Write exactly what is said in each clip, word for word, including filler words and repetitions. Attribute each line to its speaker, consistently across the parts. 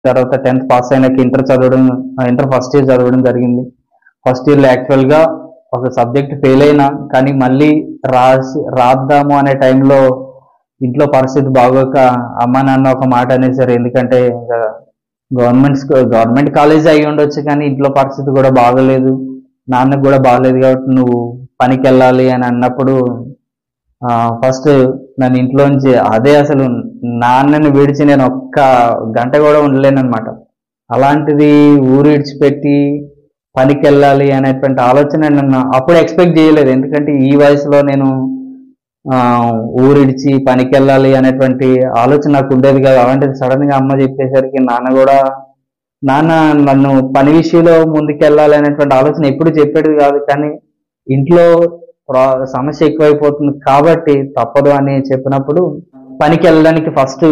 Speaker 1: తర్వాత tenth pass అయినాక inter చదవడం, ఇంటర్ ఫస్ట్ ఇయర్ చదవడం జరిగింది. ఫస్ట్ ఇయర్లో యాక్చువల్గా ఒక సబ్జెక్ట్ ఫెయిల్ అయినా కానీ మళ్ళీ రాసి రాద్దాము అనే టైంలో ఇంట్లో పరిస్థితి బాగోక అమ్మ నాన్న ఒక మాట అనేసారు. ఎందుకంటే ఇంకా గవర్నమెంట్ గవర్నమెంట్ కాలేజ్ అయి ఉండొచ్చు కానీ ఇంట్లో పరిస్థితి కూడా బాగోలేదు, నాన్నకు కూడా బాగలేదు, కాబట్టి నువ్వు పనికి వెళ్ళాలి అని అన్నప్పుడు ఫస్ట్ నన్ను ఇంట్లోంచి అదే అసలు నాన్నని విడిచి నేను ఒక్క గంట కూడా ఉండలేనమాట. అలాంటిది ఊరు విడిచిపెట్టి పనికి వెళ్ళాలి అనేటువంటి ఆలోచన నన్ను అప్పుడు ఎక్స్పెక్ట్ చేయలేదు. ఎందుకంటే ఈ వయసులో నేను ఊరు విడిచి పనికి వెళ్ళాలి అనేటువంటి ఆలోచన నాకు ఉండేది కాదు. అలాంటిది సడన్గా అమ్మ చెప్పేసరికి నాన్న కూడా నాన్న నన్ను పని విషయంలో ముందుకెళ్ళాలి అనేటువంటి ఆలోచన ఎప్పుడు చెప్పేది కాదు, కానీ ఇంట్లో సమస్య ఎక్కువైపోతుంది కాబట్టి తప్పదు అని చెప్పినప్పుడు పనికి వెళ్ళడానికి ఫస్ట్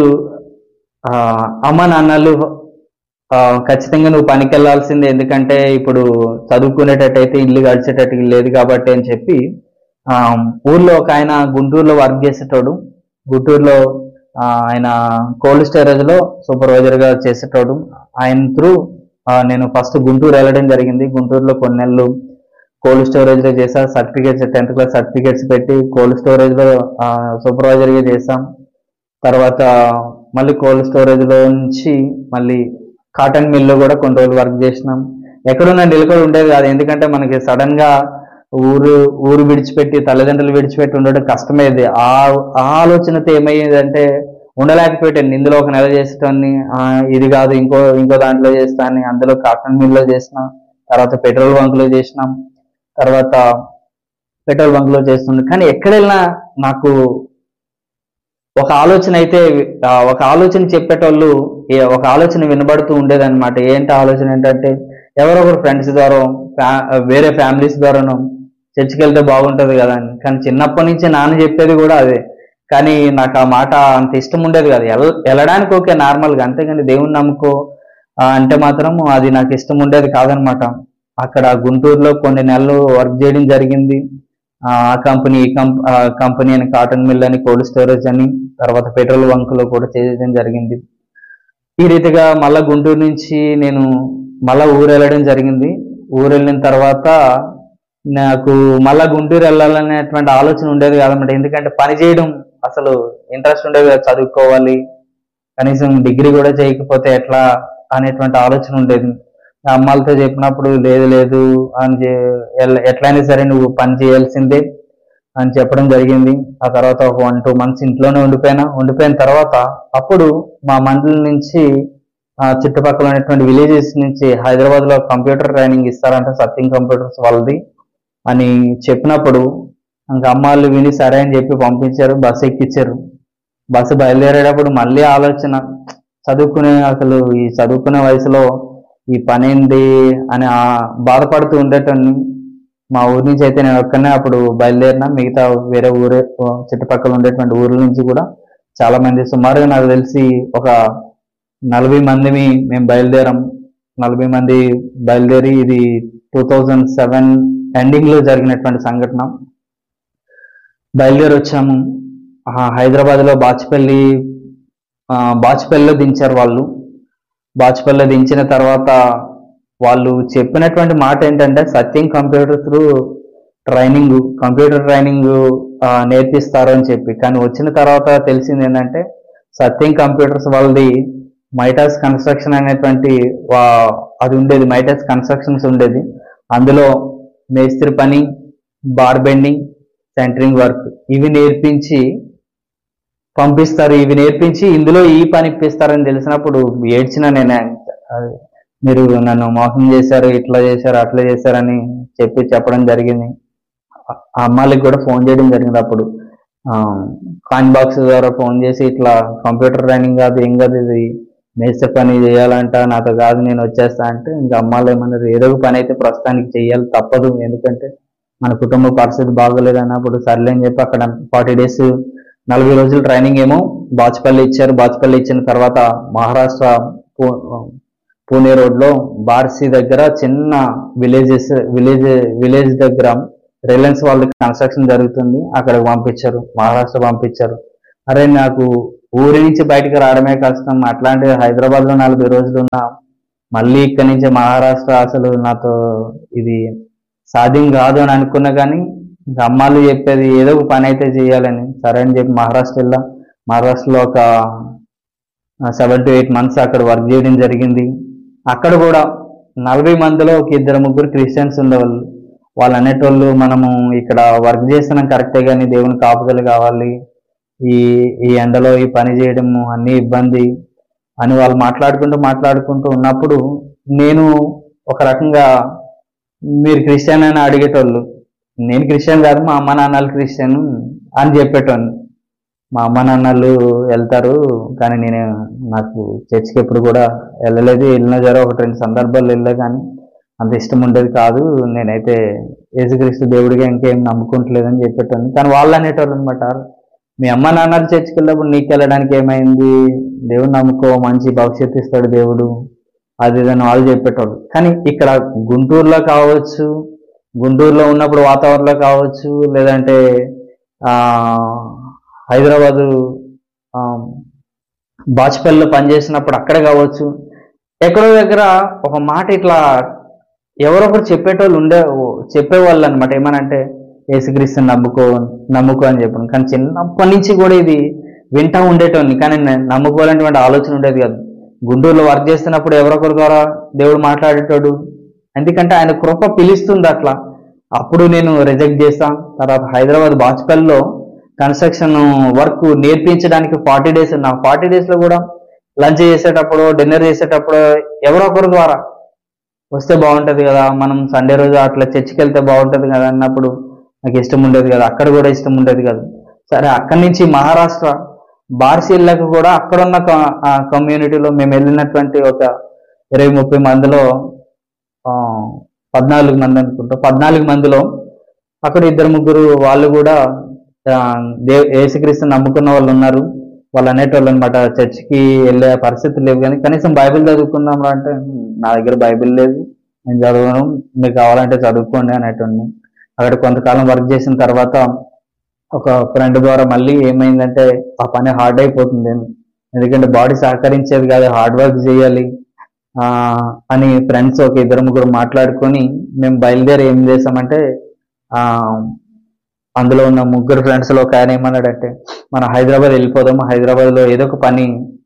Speaker 1: అమ్మ నాన్నలు ఖచ్చితంగా నువ్వు పనికి వెళ్ళాల్సిందే, ఎందుకంటే ఇప్పుడు చదువుకునేటట్టయితే ఇల్లు గడిచేటట్టు లేదు కాబట్టి అని చెప్పి ఊర్లో ఒక ఆయన గుంటూరులో వర్క్ చేసేటోడు, గుంటూరులో ఆయన కోల్డ్ స్టోరేజ్లో సూపర్వైజర్గా చేసేటోడు. ఆయన త్రూ నేను ఫస్ట్ గుంటూరు వెళ్ళడం జరిగింది. గుంటూరులో కొన్ని నెలలు కోల్డ్ స్టోరేజ్లో చేసా, సర్టిఫికేట్స్ టెన్త్ క్లాస్ సర్టిఫికేట్స్ పెట్టి కోల్డ్ స్టోరేజ్లో సూపర్వైజర్గా చేసాం. తర్వాత మళ్ళీ కోల్డ్ స్టోరేజ్లో నుంచి మళ్ళీ కాటన్ మిల్లో కూడా కొన్ని రోజులు వర్క్ చేసినాం. ఎక్కడున్నా నిలకడ ఉండేది కాదు, ఎందుకంటే మనకి సడన్గా ఊరు ఊరు విడిచిపెట్టి తల్లిదండ్రులు విడిచిపెట్టి ఉండడం కష్టమేది. ఆ ఆలోచనతో ఏమయ్యేదంటే ఉండలేకపోయాను. ఇందులో ఒక నెల చేసేటాన్ని, ఇది కాదు ఇంకో ఇంకో దాంట్లో చేస్తాను, అందులో కాటన్ మిల్లో చేసినాం, తర్వాత పెట్రోల్ బంక్లో చేసినాం, తర్వాత పెట్రోల్ బంక్లో చేస్తుంది. కానీ ఎక్కడ వెళ్ళినా నాకు ఒక ఆలోచన అయితే ఒక ఆలోచన చెప్పేటోళ్ళు ఒక ఆలోచన వినబడుతూ ఉండేదన్నమాట. ఏంటి ఆలోచన ఏంటంటే ఎవరో ఒకరు ఫ్రెండ్స్ ద్వారా వేరే ఫ్యామిలీస్ ద్వారాను చర్చికి వెళ్తే బాగుంటుంది కదా అని. కానీ చిన్నప్పటి నుంచి నాన్న చెప్పేది కూడా అదే, కానీ నాకు ఆ మాట అంత ఇష్టం ఉండేది కాదు. ఎల్ వెళ్ళడానికి ఓకే నార్మల్గా, అంతేగాని దేవుని నమ్ముకో అంటే మాత్రం అది నాకు ఇష్టం ఉండేది కాదనమాట. అక్కడ గుంటూరులో కొన్ని నెలలు వర్క్ చేయడం జరిగింది. ఆ కంపెనీ ఈ కంపెనీ అని కాటన్ మిల్ అని కోల్డ్ స్టోరేజ్ అని తర్వాత పెట్రోల్ బంకులో కూడా చేయడం జరిగింది. ఈ రీతిగా మళ్ళా గుంటూరు నుంచి నేను మళ్ళా ఊరు వెళ్ళడం జరిగింది. ఊరు వెళ్ళిన తర్వాత నాకు మళ్ళా గుంటూరు వెళ్ళాలనేటువంటి ఆలోచన ఉండేది కాదన్నమాట. ఎందుకంటే పని చేయడం అసలు ఇంట్రెస్ట్ ఉండేది కాదు, చదువుకోవాలి కనీసం డిగ్రీ కూడా చేయకపోతే ఎట్లా అనేటువంటి ఆలోచన ఉండేది. అమ్మాలతో చెప్పినప్పుడు లేదు లేదు అని ఎట్లయినా సరే నువ్వు పని చేయాల్సిందే అని చెప్పడం జరిగింది. ఆ తర్వాత ఒక వన్ టూ మంత్స్ ఇంట్లోనే ఉండిపోయినా. ఉండిపోయిన తర్వాత అప్పుడు మా మండలి నుంచి చుట్టుపక్కల ఉన్నటువంటి విలేజెస్ నుంచి హైదరాబాద్లో కంప్యూటర్ ట్రైనింగ్ ఇస్తారంట, సత్యం కంప్యూటర్స్ వాళ్ళది అని చెప్పినప్పుడు ఇంకా అమ్మాళ్ళు విని సరే అని చెప్పి పంపించారు, బస్సు ఎక్కించారు. బస్సు బయలుదేరేటప్పుడు మళ్ళీ ఆలోచన, చదువుకునే అసలు ఈ చదువుకునే వయసులో ఈ పని ఏంది అని బాధపడుతూ ఉండేటన్ని. మా ఊరి నుంచి అయితే నేను ఒక్కనే అప్పుడు బయలుదేరినా, మిగతా వేరే ఊరే చుట్టుపక్కల ఉండేటువంటి ఊర్ల నుంచి కూడా చాలా మంది, సుమారుగా నాకు తెలిసి ఒక నలభై మందిని మేము బయలుదేరాం. నలభై మంది బయలుదేరి ఇది టూ థౌజండ్ సెవెన్ ఎండింగ్లో జరిగినటువంటి సంఘటన. బయలుదేరి వచ్చాము. హైదరాబాద్లో బాచ్పల్లి బాచ్పల్లిలో దించారు వాళ్ళు. బాచ్పల్లిలో దించిన తర్వాత వాళ్ళు చెప్పినటువంటి మాట ఏంటంటే సత్యం computer through training computer training నేర్పిస్తారు అని చెప్పి. కానీ వచ్చిన తర్వాత తెలిసింది ఏంటంటే సత్యం కంప్యూటర్స్ వాళ్ళది మైటాస్ కన్స్ట్రక్షన్ అనేటువంటి అది ఉండేది, మైటాస్ కన్స్ట్రక్షన్స్ ఉండేది. అందులో మేస్త్రి పని, బార్ బెండింగ్, సెంటరింగ్ వర్క్ ఇవి నేర్పించి పంపిస్తారు. ఇవి నేర్పించి ఇందులో ఈ పని ఇప్పిస్తారని తెలిసినప్పుడు ఏడ్చిన నేనే. మీరు నన్ను మోసం చేశారు, ఇట్లా చేశారు, అట్లా చేశారని చెప్పి చెప్పడం జరిగింది. ఆ అమ్మాయికి కూడా ఫోన్ చేయడం జరిగింది. అప్పుడు కాయిన్ బాక్స్ ద్వారా ఫోన్ చేసి ఇట్లా కంప్యూటర్ ట్రైనింగ్ కాదు ఏం కాదు, ఇది మేస్త్రి పని చేయాలంట, నాతో కాదు నేను వచ్చేస్తా అంటే ఇంకా అమ్మాయిలు ఏమన్నారు, ఏదో ఒక పని అయితే ప్రస్తుతానికి చెయ్యాలి తప్పదు, ఎందుకంటే మన కుటుంబ పరిస్థితి బాగోలేదు అన్నప్పుడు సర్లే అని చెప్పి అక్కడ ఫార్టీ డేస్ నలభై రోజులు ట్రైనింగ్ ఏమో బాచ్పల్లి ఇచ్చారు. బాచ్పల్లి ఇచ్చిన తర్వాత మహారాష్ట్ర పూణే రోడ్లో బార్సీ దగ్గర చిన్న విలేజెస్ విలేజ్ విలేజ్ దగ్గర రిలయన్స్ వాళ్ళకి కన్స్ట్రక్షన్ జరుగుతుంది, అక్కడికి పంపించారు, మహారాష్ట్ర పంపించారు. అరే నాకు ఊరి నుంచి బయటకు రావడమే కష్టం. అట్లాంటి హైదరాబాద్ లో నలభై రోజులు ఉన్నా మళ్ళీ ఇక్కడి నుంచి మహారాష్ట్ర అసలు నాతో ఇది సాధ్యం కాదు అని అనుకున్నా. కానీ ఇంకా అమ్మాళ్ళు చెప్పేది ఏదో ఒక పని అయితే చేయాలని, సరే అని చెప్పి మహారాష్ట్ర వెళ్ళా. మహారాష్ట్రలో ఒక సెవెన్ టు ఎయిట్ మంత్స్ అక్కడ వర్క్ చేయడం జరిగింది. అక్కడ కూడా నలభై మందిలో ఒక ఇద్దరు ముగ్గురు క్రిస్టియన్స్ ఉండేవాళ్ళు. వాళ్ళు అనేటోళ్ళు, మనము ఇక్కడ వర్క్ చేస్తున్నాం కరెక్టే కానీ దేవుని కాపుదలు కావాలి, ఈ ఈ ఎండలో ఈ పని చేయడము అన్ని ఇబ్బంది అని వాళ్ళు మాట్లాడుకుంటూ మాట్లాడుకుంటూ ఉన్నప్పుడు నేను ఒక రకంగా మీరు క్రిస్టియన్ అని అడిగేటోళ్ళు. నేను క్రిస్టియన్ కాదు, మా అమ్మ నాన్నలు క్రిస్టియన్ అని చెప్పేటోళ్ళు. మా అమ్మ నాన్నలు వెళ్తారు కానీ నేను నాకు చర్చికి ఎప్పుడు కూడా వెళ్ళలేదు. వెళ్ళిన జర ఒకటి రెండు సందర్భాలు వెళ్ళా కానీ అంత ఇష్టం ఉండేది కాదు. నేనైతే యేసుక్రీస్తు దేవుడిగా ఇంకేం నమ్ముకుంటలేదని చెప్పేటోని. కానీ వాళ్ళు అనేటోళ్ళు అనమాట, మీ అమ్మ నాన్నలు చర్చికి వెళ్ళినప్పుడు నీకు వెళ్ళడానికి ఏమైంది, దేవుడు నమ్ముకో, మంచి భవిష్యత్తు ఇస్తాడు దేవుడు, అది ఇదని వాళ్ళు చెప్పేటోళ్ళు. కానీ ఇక్కడ గుంటూరులో కావచ్చు, గుంటూరులో ఉన్నప్పుడు వాతావరణంలో కావచ్చు, లేదంటే ఆ హైదరాబాదు బాచుపల్లిలో పనిచేసినప్పుడు అక్కడ కావచ్చు, ఎక్కడో దగ్గర ఒక మాట ఇట్లా ఎవరొకరు చెప్పేటోళ్ళు ఉండే చెప్పేవాళ్ళు అనమాట. ఏమనంటే యేసుక్రీస్తుని నమ్ముకో నమ్ముకో అని చెప్పాను. కానీ చిన్నప్పటి నుంచి కూడా ఇది వింటా ఉండేటోని, కానీ నమ్ముకోవాలనేటువంటి ఆలోచన ఉండేది కాదు. గుంటూరులో వర్క్ చేస్తున్నప్పుడు ఎవరొకరి ద్వారా దేవుడు మాట్లాడేటోడు, ఎందుకంటే ఆయన కృప పిలుస్తుంది అట్లా. అప్పుడు నేను రిజెక్ట్ చేస్తాను. తర్వాత హైదరాబాద్ బాచుపల్లిలో కన్స్ట్రక్షన్ వర్క్ నేర్పించడానికి ఫార్టీ డేస్ నా ఫార్టీ డేస్లో కూడా లంచ్ చేసేటప్పుడు డిన్నర్ చేసేటప్పుడు ఎవరో ఒకరి ద్వారా వస్తే బాగుంటుంది కదా, మనం సండే రోజు అట్లా చర్చికి వెళ్తే బాగుంటుంది కదా అన్నప్పుడు నాకు ఇష్టం ఉండేది కదా, అక్కడ కూడా ఇష్టం ఉండేది కదా. సరే అక్కడి నుంచి మహారాష్ట్ర బార్సిల్లకు కూడా అక్కడున్న కమ్యూనిటీలో మేము వెళ్ళినటువంటి ఒక ఇరవై ముప్పై మందిలో పద్నాలుగు మంది అనుకుంటా పద్నాలుగు మందిలో అక్కడ ఇద్దరు ముగ్గురు వాళ్ళు కూడా దేవ్ యేసుక్రీస్తు నమ్ముకున్న వాళ్ళు ఉన్నారు. వాళ్ళు అనేటోళ్ళు అనమాట, చర్చికి వెళ్ళే పరిస్థితి లేవు కానీ కనీసం బైబిల్ చదువుకుందాం అంటే నా దగ్గర బైబిల్ లేదు, నేను చదవను, మీకు కావాలంటే చదువుకోండి అనేటోడిని. అక్కడ కొంతకాలం వర్క్ చేసిన తర్వాత ఒక ఫ్రెండ్ ద్వారా మళ్ళీ ఏమైందంటే ఆ పని హార్డ్ అయిపోతుంది, ఎందుకంటే బాడీ సహకరించేది కాదు, హార్డ్ వర్క్ చేయాలి అని ఫ్రెండ్స్ ఒక ఇద్దరు ముగ్గురు మాట్లాడుకొని మేము బయలుదేరి ఏం చేసామంటే, ఆ అందులో ఉన్న ముగ్గురు ఫ్రెండ్స్లో ఒక ఆయన ఏమన్నాడంటే, మన హైదరాబాద్ వెళ్ళిపోదాము, హైదరాబాద్లో ఏదో ఒక పని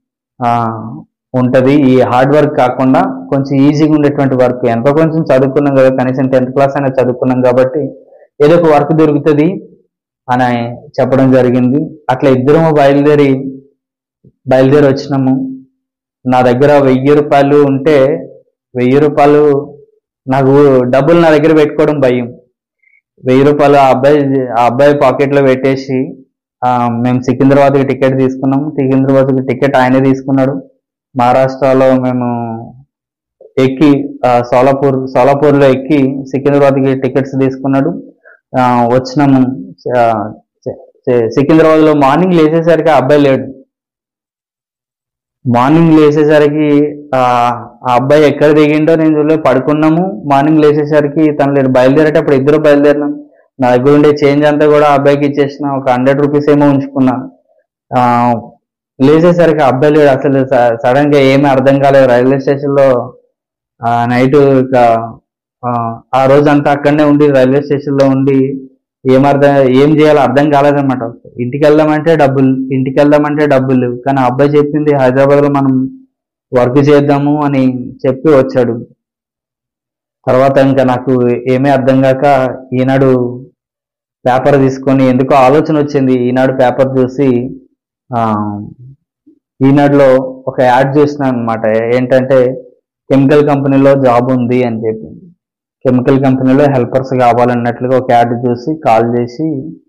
Speaker 1: ఉంటుంది, ఈ హార్డ్ వర్క్ కాకుండా కొంచెం ఈజీగా ఉండేటువంటి వర్క్, ఎంతో కొంచెం చదువుకున్నాం కదా, కనీసం టెన్త్ క్లాస్ అయినా చదువుకున్నాం కాబట్టి ఏదో ఒక వర్క్ దొరుకుతుంది అని చెప్పడం జరిగింది. అట్లా ఇద్దరము బయలుదేరి బయలుదేరి వచ్చినాము. నా దగ్గర వెయ్యి రూపాయలు ఉంటే వెయ్యి రూపాయలు నాకు డబ్బులు నా దగ్గర పెట్టుకోవడం భయం. వెయ్యి రూపాయలు ఆ అబ్బాయి ఆ అబ్బాయి పాకెట్లో పెట్టేసి మేము సికింద్రాబాద్కి టికెట్ తీసుకున్నాము. సికింద్రాబాద్కి టికెట్ ఆయనే తీసుకున్నాడు. మహారాష్ట్రలో మేము ఎక్కి సోలాపూర్ సోలాపూర్లో ఎక్కి సికింద్రాబాద్కి టికెట్స్ తీసుకున్నాడు. వచ్చినాము. సికింద్రాబాద్లో మార్నింగ్ లేచేసరికి ఆ అబ్బాయి లేడు. మార్నింగ్ లేచేసరికి ఆ అబ్బాయి ఎక్కడ దిగిండో నేను చూడలేదు, పడుకున్నాము. మార్నింగ్ లేచేసరికి తను లేడు. బయలుదేరేటప్పుడు ఇద్దరు బయలుదేరినాం. నా దగ్గర ఉండే చేంజ్ అంతా కూడా అబ్బాయికి ఇచ్చేసిన, ఒక హండ్రెడ్ రూపీస్ ఏమో ఉంచుకున్నా. ఆ లేచేసరికి అబ్బాయి లేడు. అసలు సడన్ గా ఏమీ అర్థం కాలేదు. రైల్వే స్టేషన్ లో నైట్ ఇక ఆ రోజు అంతా అక్కడనే ఉండి రైల్వే స్టేషన్ లో ఉండి ఏమర్థం ఏం చేయాలో అర్థం కాలేదన్నమాట. ఇంటికి వెళ్దామంటే డబ్బులు ఇంటికి వెళ్దామంటే డబ్బులు లేవు. కానీ అబ్బాయి చెప్పింది హైదరాబాద్ లో మనం వర్క్ చేద్దాము అని చెప్పి వచ్చాడు. తర్వాత ఇంకా నాకు ఏమీ అర్థం కాక ఈనాడు పేపర్ తీసుకొని, ఎందుకో ఆలోచన వచ్చింది, ఈనాడు పేపర్ చూసి ఆ ఈనాడులో ఒక యాడ్ చూసినాను అనమాట. ఏంటంటే కెమికల్ కంపెనీలో జాబ్ ఉంది అని చెప్పి, కెమికల్ కంపెనీలో హెల్పర్స్ కావాలన్నట్లుగా ఒక యాడ్ చూసి కాల్ చేసి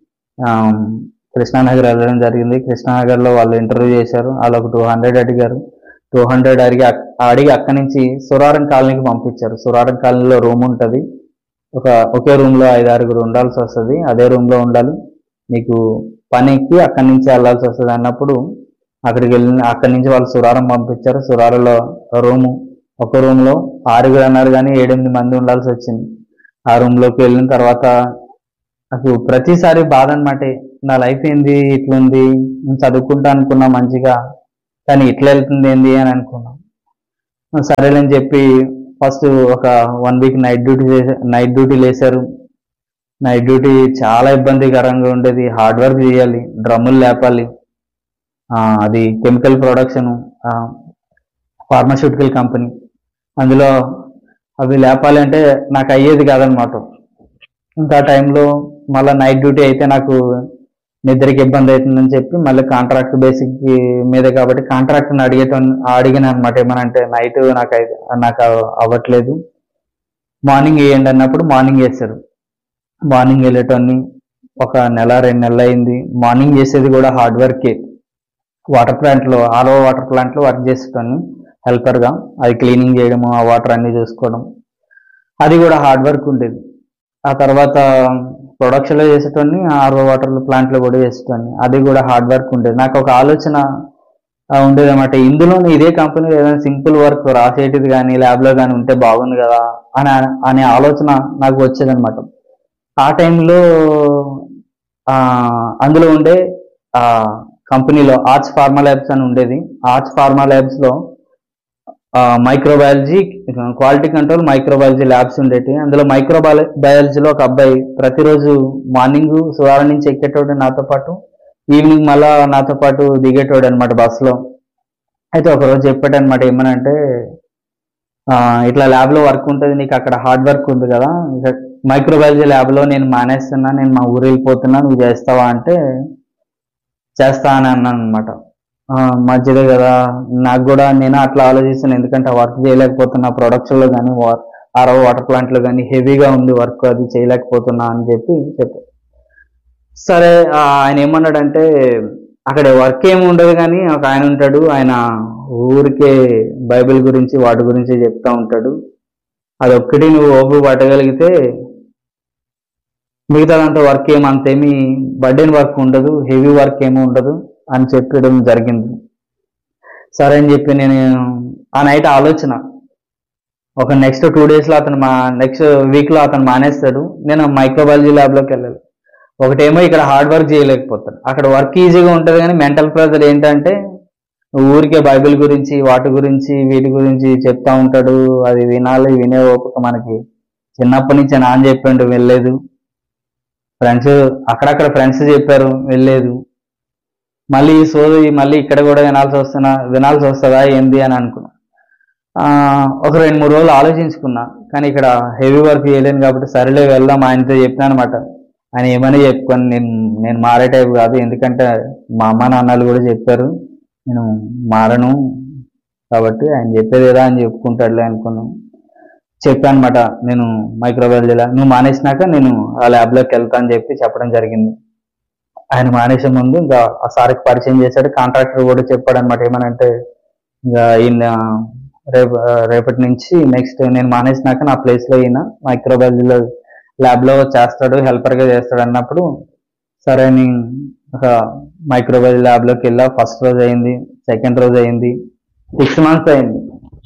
Speaker 1: కృష్ణానగర్ వెళ్ళడం జరిగింది. కృష్ణానగర్లో వాళ్ళు ఇంటర్వ్యూ చేశారు. వాళ్ళు ఒక టూ హండ్రెడ్ అడిగారు. టూ హండ్రెడ్ అడిగి అడిగి అక్కడి నుంచి సురారం కాలనీకి పంపించారు. సురారం కాలనీలో రూమ్ ఉంటుంది. ఒక ఒకే రూమ్లో ఐదు ఆరుగురు ఉండాల్సి వస్తుంది. అదే రూమ్లో ఉండాలి. నీకు పనికి అక్కడి నుంచి వెళ్ళాల్సి వస్తుంది అన్నప్పుడు అక్కడికి వెళ్ళిన అక్కడి నుంచి వాళ్ళు సురారం పంపించారు. సురారంలో రూము ఒక రూమ్లో ఆరుగురు అన్నారు కానీ ఏడెనిమిది మంది ఉండాల్సి వచ్చింది. ఆ రూమ్లోకి వెళ్ళిన తర్వాత నాకు ప్రతిసారి బాధ అనమాట. నా లైఫ్ ఏంది ఇట్లుంది, నేను చదువుకుంటా అనుకున్నా మంచిగా, కానీ ఇట్లా వెళ్తుంది ఏంది అని అనుకున్నాం. సరేలేని చెప్పి ఫస్ట్ ఒక వన్ వీక్ నైట్ డ్యూటీ చేసే నైట్ డ్యూటీ లేసారు. నైట్ డ్యూటీ చాలా ఇబ్బందికరంగా ఉండేది. హార్డ్ వర్క్ చేయాలి, డ్రమ్ములు లేపాలి. ఆ, అది కెమికల్ ప్రొడక్షన్, ఫార్మాస్యూటికల్ కంపెనీ. అందులో అవి లేపాలి అంటే నాకు అయ్యేది కాదనమాట. ఇంకా టైంలో మళ్ళీ నైట్ డ్యూటీ అయితే నాకు నిద్రకి ఇబ్బంది అవుతుందని చెప్పి మళ్ళీ కాంట్రాక్ట్ బేసిక్ మీద కాబట్టి కాంట్రాక్ట్ని అడిగేట అడిగిన అనమాట. ఏమనంటే నైట్ నాకు అయితే నాకు అవ్వట్లేదు, మార్నింగ్ వేయండి అన్నప్పుడు మార్నింగ్ వేస్తారు. మార్నింగ్ వెళ్ళేటోని ఒక నెల రెండు నెలలు అయింది. మార్నింగ్ చేసేది కూడా హార్డ్ వర్కే. వాటర్ ప్లాంట్లో ఆరో వాటర్ ప్లాంట్లో వర్క్ చేసేటోని హెల్పర్గా, అది క్లీనింగ్ చేయడము, ఆ వాటర్ అన్నీ చూసుకోవడం, అది కూడా హార్డ్ వర్క్ ఉండేది. ఆ తర్వాత ప్రొడక్షన్లో చేసేటోని ఆరో వాటర్ ప్లాంట్లో కూడా చేసేటోని, అది కూడా హార్డ్ వర్క్ ఉండేది. నాకు ఒక ఆలోచన ఉండేది అనమాట, ఇందులో ఇదే కంపెనీలో ఏదైనా సింపుల్ వర్క్ రాసేటిది కానీ ల్యాబ్లో కానీ ఉంటే బాగుంది కదా అని అనే ఆలోచన నాకు వచ్చేదనమాట. ఆ టైంలో అందులో ఉండే కంపెనీలో ఆర్ట్స్ ఫార్మా ల్యాబ్స్ అని ఉండేది. Arts pharma ల్యాబ్స్లో microbiology, quality control, microbiology labs ఉండేవి. అందులో మైక్రోబయాల బయాలజీలో ఒక అబ్బాయి ప్రతిరోజు మార్నింగ్ సువారం నుంచి ఎక్కేటోడు నాతో పాటు, ఈవినింగ్ మళ్ళా నాతో పాటు దిగేటోడు అనమాట బస్సులో. అయితే ఒకరోజు చెప్పాడు అనమాట, ఏమనంటే ఇట్లా ల్యాబ్లో వర్క్ ఉంటుంది, నీకు అక్కడ హార్డ్ వర్క్ ఉంది కదా, మైక్రోబయాలజీ ల్యాబ్లో నేను మానేస్తున్నా, నేను మా ఊరు వెళ్ళిపోతున్నా, నువ్వు చేస్తావా అంటే చేస్తా అని అన్నాను అనమాట. మంచిదే కదా, నాకు కూడా నేను అట్లా ఆలోచిస్తాను, ఎందుకంటే వర్క్ చేయలేకపోతున్నా ప్రొడక్షన్లో కానీ ఆరో వాటర్ ప్లాంట్లో కానీ హెవీగా ఉంది వర్క్, అది చేయలేకపోతున్నా అని చెప్పి చెప్పారు. సరే ఆయన ఏమన్నాడంటే అక్కడ వర్క్ ఏమి ఉండదు కానీ ఒక ఆయన ఉంటాడు, ఆయన ఊరికే బైబిల్ గురించి వాటి గురించి చెప్తా ఉంటాడు, అదొక్కటి నువ్వు ఓపు పట్టగలిగితే మిగతాదంతా వర్క్ ఏమంతేమి బర్డెన్ వర్క్ ఉండదు, హెవీ వర్క్ ఏమీ ఉండదు అని చెప్పడం జరిగింది. సరే అని చెప్పి నేను ఆ నైట్ ఆలోచన, ఒక నెక్స్ట్ టూ డేస్లో అతను మా నెక్స్ట్ వీక్లో అతను మానేస్తాడు, నేను మైక్రోబయాలజీ ల్యాబ్లోకి వెళ్ళాలి. ఒకటేమో ఇక్కడ హార్డ్ వర్క్ చేయలేకపోతాను, అక్కడ వర్క్ ఈజీగా ఉంటుంది కానీ మెంటల్ ప్రెజర్ ఏంటంటే ఊరికే బైబిల్ గురించి వాటి గురించి వీటి గురించి చెప్తా ఉంటాడు, అది వినాలి, వినే ఓపిక మనకి చిన్నప్పటి నుంచి నాన్న చెప్పిండు వెళ్ళలేదు, ఫ్రెండ్స్ అక్కడక్కడ ఫ్రెండ్స్ చెప్పారు వెళ్ళలేదు, మళ్ళీ సోది మళ్ళీ ఇక్కడ కూడా వినాల్సి వస్తున్నా వినాల్సి వస్తుందా ఏంది అని అనుకున్నా. ఒక రెండు మూడు రోజులు ఆలోచించుకున్నా, కానీ ఇక్కడ హెవీ వర్క్ చేయలేను కాబట్టి సరేలే వెళ్దాం ఆయనతో చెప్పినా అనమాట. ఆయన ఏమని చెప్పుకొని నేను నేను మారే టైపు కాదు, ఎందుకంటే మా అమ్మ నాన్నలు కూడా చెప్పారు నేను మారను కాబట్టి ఆయన చెప్పేది ఏదా అని చెప్పుకుంటాడులే అనుకున్నాను. చెప్పాను అనమాట, నేను మైక్రోబయాలజీ ల్యాబ్ నువ్వు మానేసినాక నేను ఆ ల్యాబ్లోకి వెళ్తా అని చెప్పి చెప్పడం జరిగింది. ఆయన మానేసే ముందు ఇంకా ఆ సార్కి పరిచయం చేశాడు, కాంట్రాక్టర్ కూడా చెప్పాడు అనమాట, ఏమనంటే ఇంకా ఈయన రేపు రేపటి నుంచి నెక్స్ట్ నేను మానేసినాక నా ప్లేస్లో ఈయన మైక్రోబయాలజీలో ల్యాబ్లో చేస్తాడు, హెల్పర్గా చేస్తాడు అన్నప్పుడు సరే నేను ఒక మైక్రోబయాలజీ ల్యాబ్లోకి వెళ్ళా. ఫస్ట్ రోజు అయింది, సెకండ్ రోజు అయింది, సిక్స్ మంత్స్ అయింది.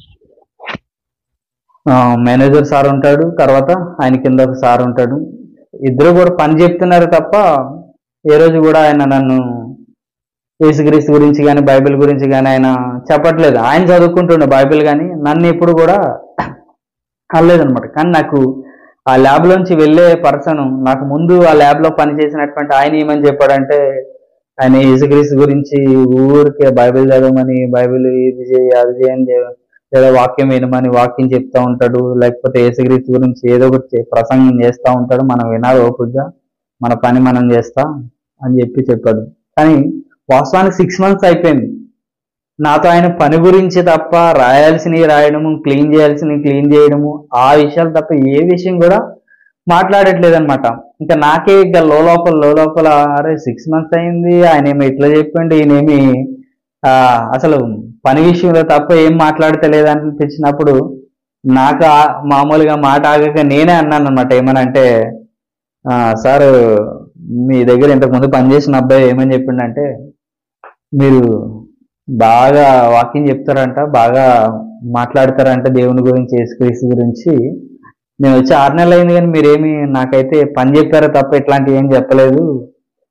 Speaker 1: మేనేజర్ సార్ ఉంటాడు, తర్వాత ఆయన కింద ఒక సార్ ఉంటాడు, ఇద్దరు కూడా పని చెప్తున్నారు తప్ప ఏ రోజు కూడా ఆయన నన్ను యేసుక్రీస్తు గురించి కానీ బైబిల్ గురించి కానీ ఆయన చెప్పట్లేదు. ఆయన చదువుకుంటుండే బైబిల్ కానీ నన్ను ఎప్పుడు కూడా అనలేదనమాట. కానీ నాకు ఆ ల్యాబ్లోంచి వెళ్ళే పర్సన్ నాకు ముందు ఆ ల్యాబ్లో పనిచేసినటువంటి ఆయన ఏమని చెప్పాడంటే, ఆయన యేసుక్రీస్తు గురించి ఊరికే బైబిల్ చదవమని, బైబిల్ ఇది చేయి అది చేయని లేదా వాక్యం వినమని వాక్యం చెప్తా ఉంటాడు, లేకపోతే యేసుక్రీస్తు గురించి ఏదో ఒకటి ప్రసంగం చేస్తూ ఉంటాడు, మనం వినాలి ఓపికగా, మన పని మనం చేస్తా అని చెప్పి చెప్పాడు. కానీ వాస్తవానికి సిక్స్ మంత్స్ అయిపోయింది, నాతో ఆయన పని గురించి తప్ప రాయాల్సినవి రాయడము, క్లీన్ చేయాల్సినవి క్లీన్ చేయడము, ఆ విషయాలు తప్ప ఏ విషయం కూడా మాట్లాడట్లేదు అనమాట. ఇంకా నాకే ఇంకా లోపల లోపల అరే సిక్స్ మంత్స్ అయింది, ఆయన ఏమో ఇట్లా చెప్పండి, ఈయనేమి ఆ అసలు పని విషయంలో తప్ప ఏం మాట్లాడతలేదు అనిపించినప్పుడు నాకు మామూలుగా మాట ఆగక నేనే అన్నాను అనమాట, ఏమనంటే సార్ మీ దగ్గర ఇంతకుముందు పనిచేసిన అబ్బాయి ఏమని చెప్పిండంటే మీరు బాగా వాక్యం చెప్తారంట, బాగా మాట్లాడతారంట దేవుని గురించి, యేసుక్రీస్తు గురించి, నేను వచ్చి ఆరు నెలలు అయింది కానీ మీరేమి నాకైతే పని చెప్పారో తప్ప ఇట్లాంటివి ఏం చెప్పలేదు,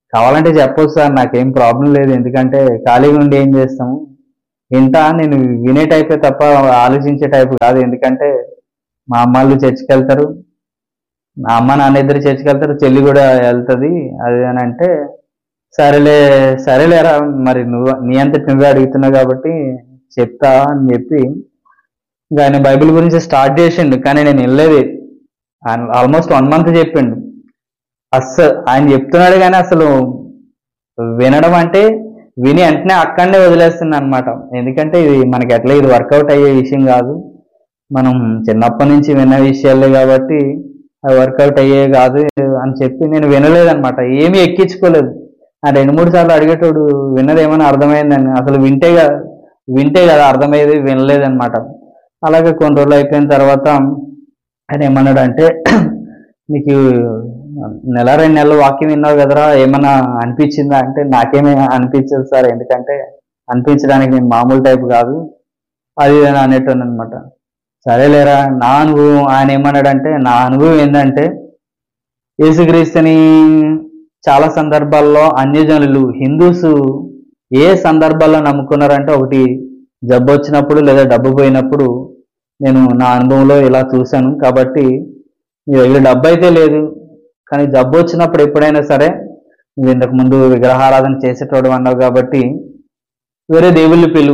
Speaker 1: కావాలంటే చెప్పొచ్చు సార్, నాకేం ప్రాబ్లం లేదు. ఎందుకంటే ఖాళీగా ఉండి ఏం చేస్తాము. వింటా, నేను వినే టైపే తప్ప ఆలోచించే టైపు కాదు. ఎందుకంటే మా అమ్మాళ్ళు చర్చికి వెళ్తారు, మా అమ్మ నాన్న ఇద్దరు చర్చికి వెళ్తారు, చెల్లి కూడా వెళ్తుంది. అది అని అంటే సరేలే సరేలేరా, మరి నువ్వు నీ అంతటి నువ్వే అడుగుతున్నావు కాబట్టి చెప్తా అని చెప్పి ఇంకా ఆయన బైబిల్ గురించి స్టార్ట్ చేసిండు. కానీ నేను వెళ్ళలేదు. ఆల్మోస్ట్ వన్ మంత్ చెప్పిండు. అస్సలు ఆయన చెప్తున్నాడు కానీ అసలు వినడం అంటే విని వెంటనే అక్కడనే వదిలేస్తుంది అనమాట. ఎందుకంటే ఇది మనకి ఎట్లా ఇది వర్కౌట్ అయ్యే విషయం కాదు. మనం చిన్నప్పటి నుంచి విన్న విషయాలే కాబట్టి అవి వర్కౌట్ అయ్యే కాదు అని చెప్పి నేను వినలేదనమాట. ఏమీ ఎక్కించుకోలేదు. ఆ రెండు మూడు సార్లు అడిగేటోడు విన్నది ఏమైనా అర్థమైందని, అసలు వింటే కదా వింటే కదా అర్థమయ్యేది, వినలేదనమాట. అలాగే కొన్ని రోజులు అయిపోయిన తర్వాత ఆయన ఏమన్నాడు అంటే, నీకు నెల రెండు నెలలు వాక్యం విన్నావు కదరా, ఏమన్నా అనిపించిందా అంటే, నాకేమీ అనిపించదు సార్, ఎందుకంటే అనిపించడానికి నేను మామూలు టైప్ కాదు అది అని అనేటోను అనమాట. సరేలేరా, నా అనుభవం ఆయన ఏమన్నాడంటే, నా అనుభవం ఏంటంటే యేసుక్రీస్తుని చాలా సందర్భాల్లో అన్యజనులు హిందూస్ ఏ సందర్భాల్లో నమ్ముకున్నారంటే, ఒకటి జబ్బు వచ్చినప్పుడు లేదా డబ్బు పోయినప్పుడు. నేను నా అనుభవంలో ఇలా చూశాను కాబట్టి, నీ దగ్గర డబ్బు అయితే లేదు కానీ జబ్బు వచ్చినప్పుడు ఎప్పుడైనా సరే, నువ్వు ఇంతకు ముందు విగ్రహారాధన చేసేటోడు అన్నావు కాబట్టి వేరే దేవుళ్ళు పిలు,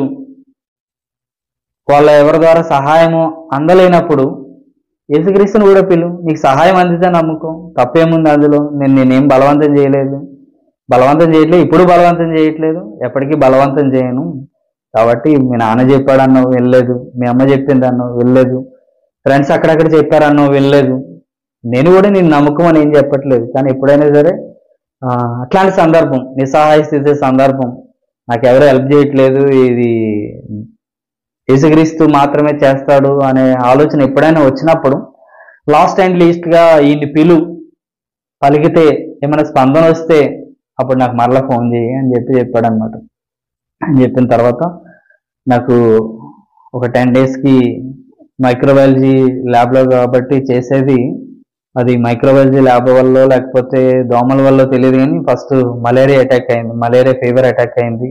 Speaker 1: వాళ్ళ ఎవరి ద్వారా సహాయము అందలేనప్పుడు యేసుక్రీస్తుని కూడా పిలు, నీకు సహాయం అందితే నమ్ముకో, తప్పేముంది అందులో. నేను నేనేం బలవంతం చేయలేదు, బలవంతం చేయట్లేదు, ఇప్పుడు బలవంతం చేయట్లేదు, ఎప్పటికీ బలవంతం చేయను. కాబట్టి మీ నాన్న చెప్పాడన్నావు వెళ్ళలేదు, మీ అమ్మ చెప్పింది అన్నావు వెళ్ళలేదు, ఫ్రెండ్స్ అక్కడక్కడ చెప్పారన్నావు వెళ్ళలేదు. నేను కూడా నేను నమ్మకం అని ఏం చెప్పట్లేదు. కానీ ఎప్పుడైనా సరే అట్లాంటి సందర్భం, నిస్సహాయ స్థితి సందర్భం, నాకు ఎవరు హెల్ప్ చేయట్లేదు, ఇది యేసుక్రీస్తు మాత్రమే చేస్తాడు అనే ఆలోచన ఎప్పుడైనా వచ్చినప్పుడు లాస్ట్ అండ్ లీస్ట్గా ఈయన్ని పిలు, పలికితే ఏమైనా స్పందన వస్తే అప్పుడు నాకు మరలా ఫోన్ చేయి అని చెప్పి చెప్పాడు అనమాట. అని చెప్పిన తర్వాత నాకు ఒక టెన్ డేస్కి మైక్రోబయాలజీ ల్యాబ్లో కాబట్టి చేసేది, అది మైక్రోబయాలజీ ల్యాబ్ వల్ల లేకపోతే దోమల వల్ల తెలియదు కానీ ఫస్ట్ మలేరియా అటాక్ అయింది, మలేరియా ఫీవర్ అటాక్ అయింది.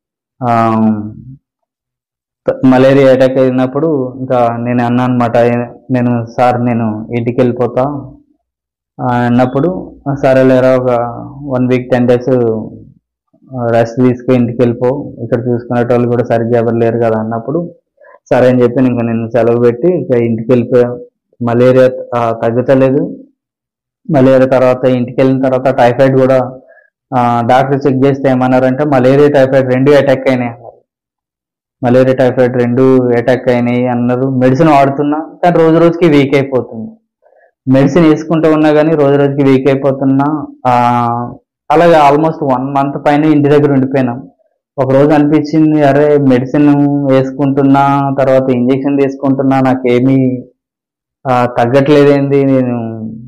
Speaker 1: మలేరియా అటాక్ అయినప్పుడు ఇంకా నేను అన్నా అనమాట, నేను సార్ నేను ఇంటికి వెళ్ళిపోతా అన్నప్పుడు, సరేలేరా ఒక one week ten days rest తీసుకుని ఇంటికి వెళ్ళిపో, ఇక్కడ చూసుకునేటోళ్ళు కూడా సరిగ్గా ఎవరు లేరు కదా అన్నప్పుడు సరే అని చెప్పి ఇంకా నేను సెలవు పెట్టి ఇక ఇంటికి వెళ్ళిపోయా. మలేరియా తగ్గుతలేదు. మలేరియా తర్వాత ఇంటికి వెళ్ళిన తర్వాత టైఫాయిడ్ కూడా డాక్టర్ చెక్ చేస్తే ఏమన్నారంటే మలేరియా టైఫాయిడ్ రెండు అటాక్ అయినాయి అన్నారు. మలేరియా టైఫాయిడ్ రెండు అటాక్ అయినాయి అన్నారు. మెడిసిన్ వాడుతున్నా కానీ రోజు రోజుకి వీక్ అయిపోతుంది. మెడిసిన్ వేసుకుంటూ ఉన్నా కానీ రోజు రోజుకి వీక్ అయిపోతున్నా. అలాగే ఆల్మోస్ట్ వన్ మంత్ పైన ఇంటి దగ్గర ఉండిపోయినాం. ఒక రోజు అనిపించింది, అరే మెడిసిన్ వేసుకుంటున్నా తర్వాత ఇంజెక్షన్ తీసుకుంటున్నా నాకేమీ తగ్గట్లేదేంది, నేను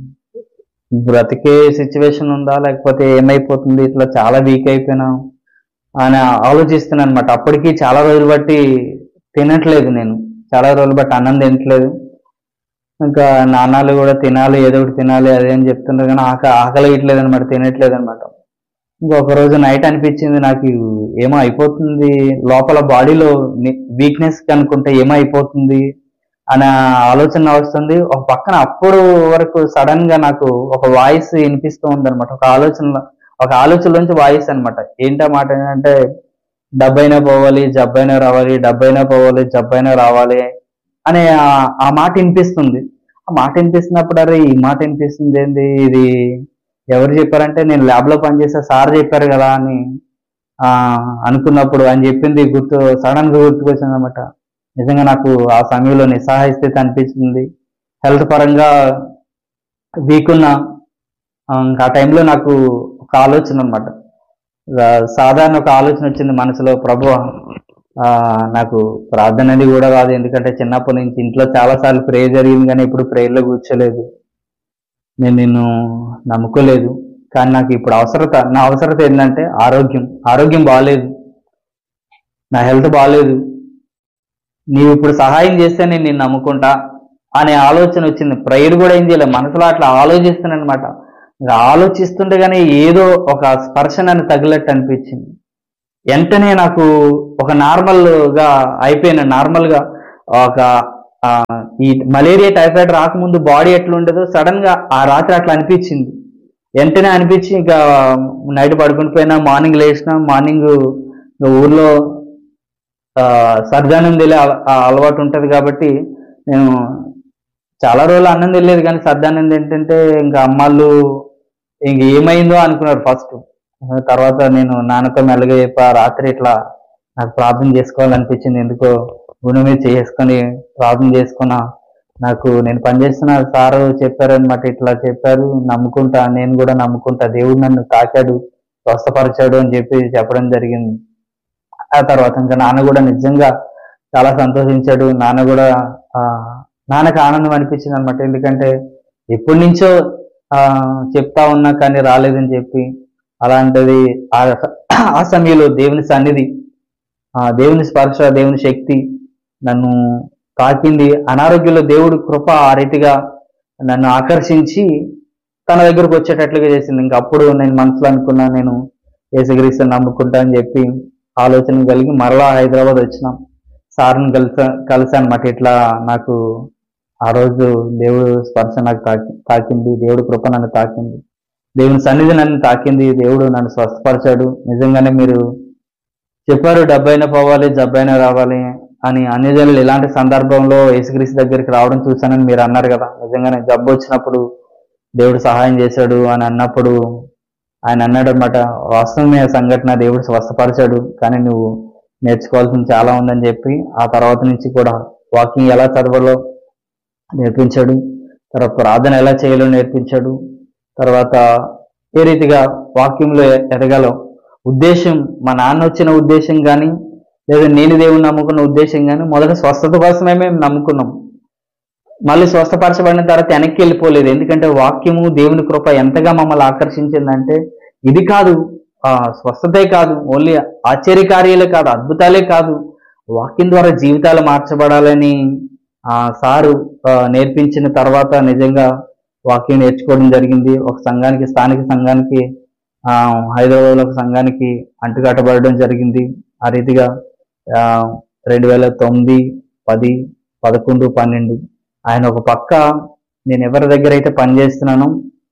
Speaker 1: బ్రతికే సిచ్యువేషన్ ఉందా లేకపోతే ఏమైపోతుంది, ఇట్లా చాలా వీక్ అయిపోయినా అని ఆలోచిస్తున్నాను అనమాట. అప్పటికి చాలా రోజులు బట్టి తినట్లేదు, నేను చాలా రోజులు బట్టి అన్నం తినట్లేదు. ఇంకా నాన్నలు కూడా తినాలి, ఏదో ఒకటి తినాలి అదే అని చెప్తున్నారు కానీ ఆక ఆకలి ఇట్లేదు అనమాట, తినట్లేదు అనమాట. ఇంకొక రోజు నైట్ అనిపించింది నాకు ఏమో అయిపోతుంది లోపల, బాడీలో వీక్నెస్ కనుకుంటే ఏమో అయిపోతుంది అనే ఆలోచన వస్తుంది. ఒక పక్కన అప్పుడు వరకు సడన్ గా నాకు ఒక వాయిస్ వినిపిస్తూ ఉంది అనమాట. ఒక ఆలోచన ఒక ఆలోచనలోంచి వాయిస్ అనమాట. ఏంటా మాట ఏంటంటే, డబ్బైనా పోవాలి జబ్బైనా రావాలి, డబ్బైనా పోవాలి జబ్బైనా రావాలి అనే ఆ మాట వినిపిస్తుంది. ఆ మాట వినిపిస్తున్నప్పుడు అరే ఈ మాట వినిపిస్తుంది ఏంది, ఇది ఎవరు చెప్పారంటే నేను ల్యాబ్ లో పనిచేసే సార్ చెప్పారు కదా అని ఆ అనుకున్నప్పుడు అని చెప్పింది గుర్తు సడన్ గా గుర్తుకొచ్చింది అనమాట. నిజంగా నాకు ఆ సమయంలో నిస్సహాయ స్థితి అనిపించింది. హెల్త్ పరంగా వీక్ ఉన్నా. ఆ టైంలో నాకు ఒక ఆలోచన అనమాట, సాధారణ ఒక ఆలోచన వచ్చింది మనసులో, ప్రభు నాకు ప్రార్థన అనేది కూడా కాదు, ఎందుకంటే చిన్నప్పటి నుంచి ఇంట్లో చాలాసార్లు ప్రేయర్ జరిగింది కానీ ఇప్పుడు ప్రేయర్లో కూర్చోలేదు, నేను నిన్ను నమ్ముకోలేదు. కానీ నాకు ఇప్పుడు అవసరత నా అవసరత ఏంటంటే ఆరోగ్యం ఆరోగ్యం బాగాలేదు, నా హెల్త్ బాగాలేదు, నీవు ఇప్పుడు సహాయం చేస్తే నేను నిన్ను నమ్ముకుంటా అనే ఆలోచన వచ్చింది. ప్రేయర్ కూడా ఏం చేయలేదు, మనసులో అట్లా ఆలోచిస్తున్నాను అనమాట. ఇంకా ఆలోచిస్తుంటే కానీ ఏదో ఒక స్పర్శ నన్ను తగిలట్టు అనిపించింది. వెంటనే నాకు ఒక నార్మల్గా అయిపోయిన నార్మల్గా ఒక ఆ, ఈ మలేరియా టైఫాయిడ్ రాకముందు బాడీ ఎట్లా ఉండదో సడన్ గా ఆ రాత్రి అట్లా అనిపించింది. వెంటనే అనిపించి ఇంకా నైట్ పడుకుని పోయినా, మార్నింగ్ లేచిన, మార్నింగ్ ఊర్లో ఆ, సర్దానం తినే అల- ఆ అలవాటు ఉంటుంది కాబట్టి నేను చాలా రోజులు అన్నం తినలేదు, కానీ సర్దానం ఏంటంటే ఇంకా అమ్మాళ్ళు ఇంక ఏమైందో అనుకున్నారు ఫస్ట్. తర్వాత నేను నాన్నతో మెల్లగా చెప్పా, రాత్రి ఇట్లా నాకు ప్రార్థన చేసుకోవాలనిపించింది, ఎందుకో గుండె మీద చేసుకొని ప్రార్థన చేసుకున్నా. నాకు నేను పనిచేస్తున్న సారు చెప్పారనమాట, ఇట్లా చెప్పారు, నమ్ముకుంటా, నేను కూడా నమ్ముకుంటా, దేవుడు నన్ను తాకాడు, స్వస్థపరిచాడు అని చెప్పి చెప్పడం జరిగింది. ఆ తర్వాత ఇంకా నాన్న కూడా నిజంగా చాలా సంతోషించాడు. నాన్న కూడా ఆ నాన్నకు ఆనందం అనిపించింది అనమాట, ఎందుకంటే ఎప్పటి నుంచో ఆ చెప్తా ఉన్నా కానీ రాలేదని చెప్పి. అలాంటిది ఆ ఆ సమయంలో దేవుని సన్నిధి, ఆ దేవుని స్పర్శ, దేవుని శక్తి నన్ను తాకింది. అనారోగ్యంలో దేవుడు కృప ఆ రీతిగా నన్ను ఆకర్షించి తన దగ్గరకు వచ్చేటట్లుగా చేసింది. ఇంకా అప్పుడు నేను మనసులో అనుకున్నా, నేను యేసుక్రీస్తుని నమ్ముకుంటా అని చెప్పి ఆలోచన కలిగి మరలా హైదరాబాద్ వచ్చినాం. సార్ని కలిసా కలిసా అనమాట. ఇట్లా నాకు ఆ రోజు దేవుడు స్పర్శ నాకు తాకి తాకింది దేవుడు కృప నన్ను తాకింది, దేవుని సన్నిధి నన్ను తాకింది, దేవుడు నన్ను స్వస్థపరిచాడు. నిజంగానే మీరు చెప్పారు డబ్బైనా పోవాలి జబ్బైనా రావాలి అని. అన్యజనులు ఇలాంటి సందర్భంలో యేసుక్రీస్తు దగ్గరికి రావడం చూశానని మీరు అన్నారు కదా. నిజంగానే జబ్బు వచ్చినప్పుడు దేవుడు సహాయం చేశాడు అని అన్నప్పుడు ఆయన అన్నాడు అనమాట, వాస్తవమే సంఘటన, దేవుడు స్వస్థపరిచాడు, కానీ నువ్వు నేర్చుకోవాల్సింది చాలా ఉందని చెప్పి ఆ తర్వాత నుంచి కూడా వాకింగ్ ఎలా చదవాలో నేర్పించాడు, తర్వాత ప్రార్థన ఎలా చేయాలో నేర్పించాడు, తర్వాత ఏ రీతిగా వాక్యంలో ఎదగాలో ఉద్దేశం, మా నాన్న వచ్చిన ఉద్దేశం కానీ లేదా నేను దేవుని నమ్ముకున్న ఉద్దేశం కానీ మొదట స్వస్థత కోసమే మేము నమ్ముకున్నాం. మళ్ళీ స్వస్థపరచబడిన తర్వాత వెనక్కి వెళ్ళిపోలేదు, ఎందుకంటే వాక్యము దేవుని కృప ఎంతగా మమ్మల్ని ఆకర్షించిందంటే ఇది కాదు, ఆ స్వస్థతే కాదు, ఓన్లీ ఆశ్చర్యకార్యాలే కాదు, అద్భుతాలే కాదు, వాక్యం ద్వారా జీవితాలు మార్చబడాలని ఆ సారు ఆ, నేర్పించిన తర్వాత నిజంగా వాక్యం నేర్చుకోవడం జరిగింది. ఒక సంఘానికి, స్థానిక సంఘానికి, ఆ హైదరాబాద్లో ఒక సంఘానికి అంటుకట్టబడడం జరిగింది. ఆ రీతిగా ఆ రెండు వేల తొమ్మిది పది పదకొండు పన్నెండు ఆయన ఒక పక్క నేను ఎవరి దగ్గర అయితే పనిచేస్తున్నానో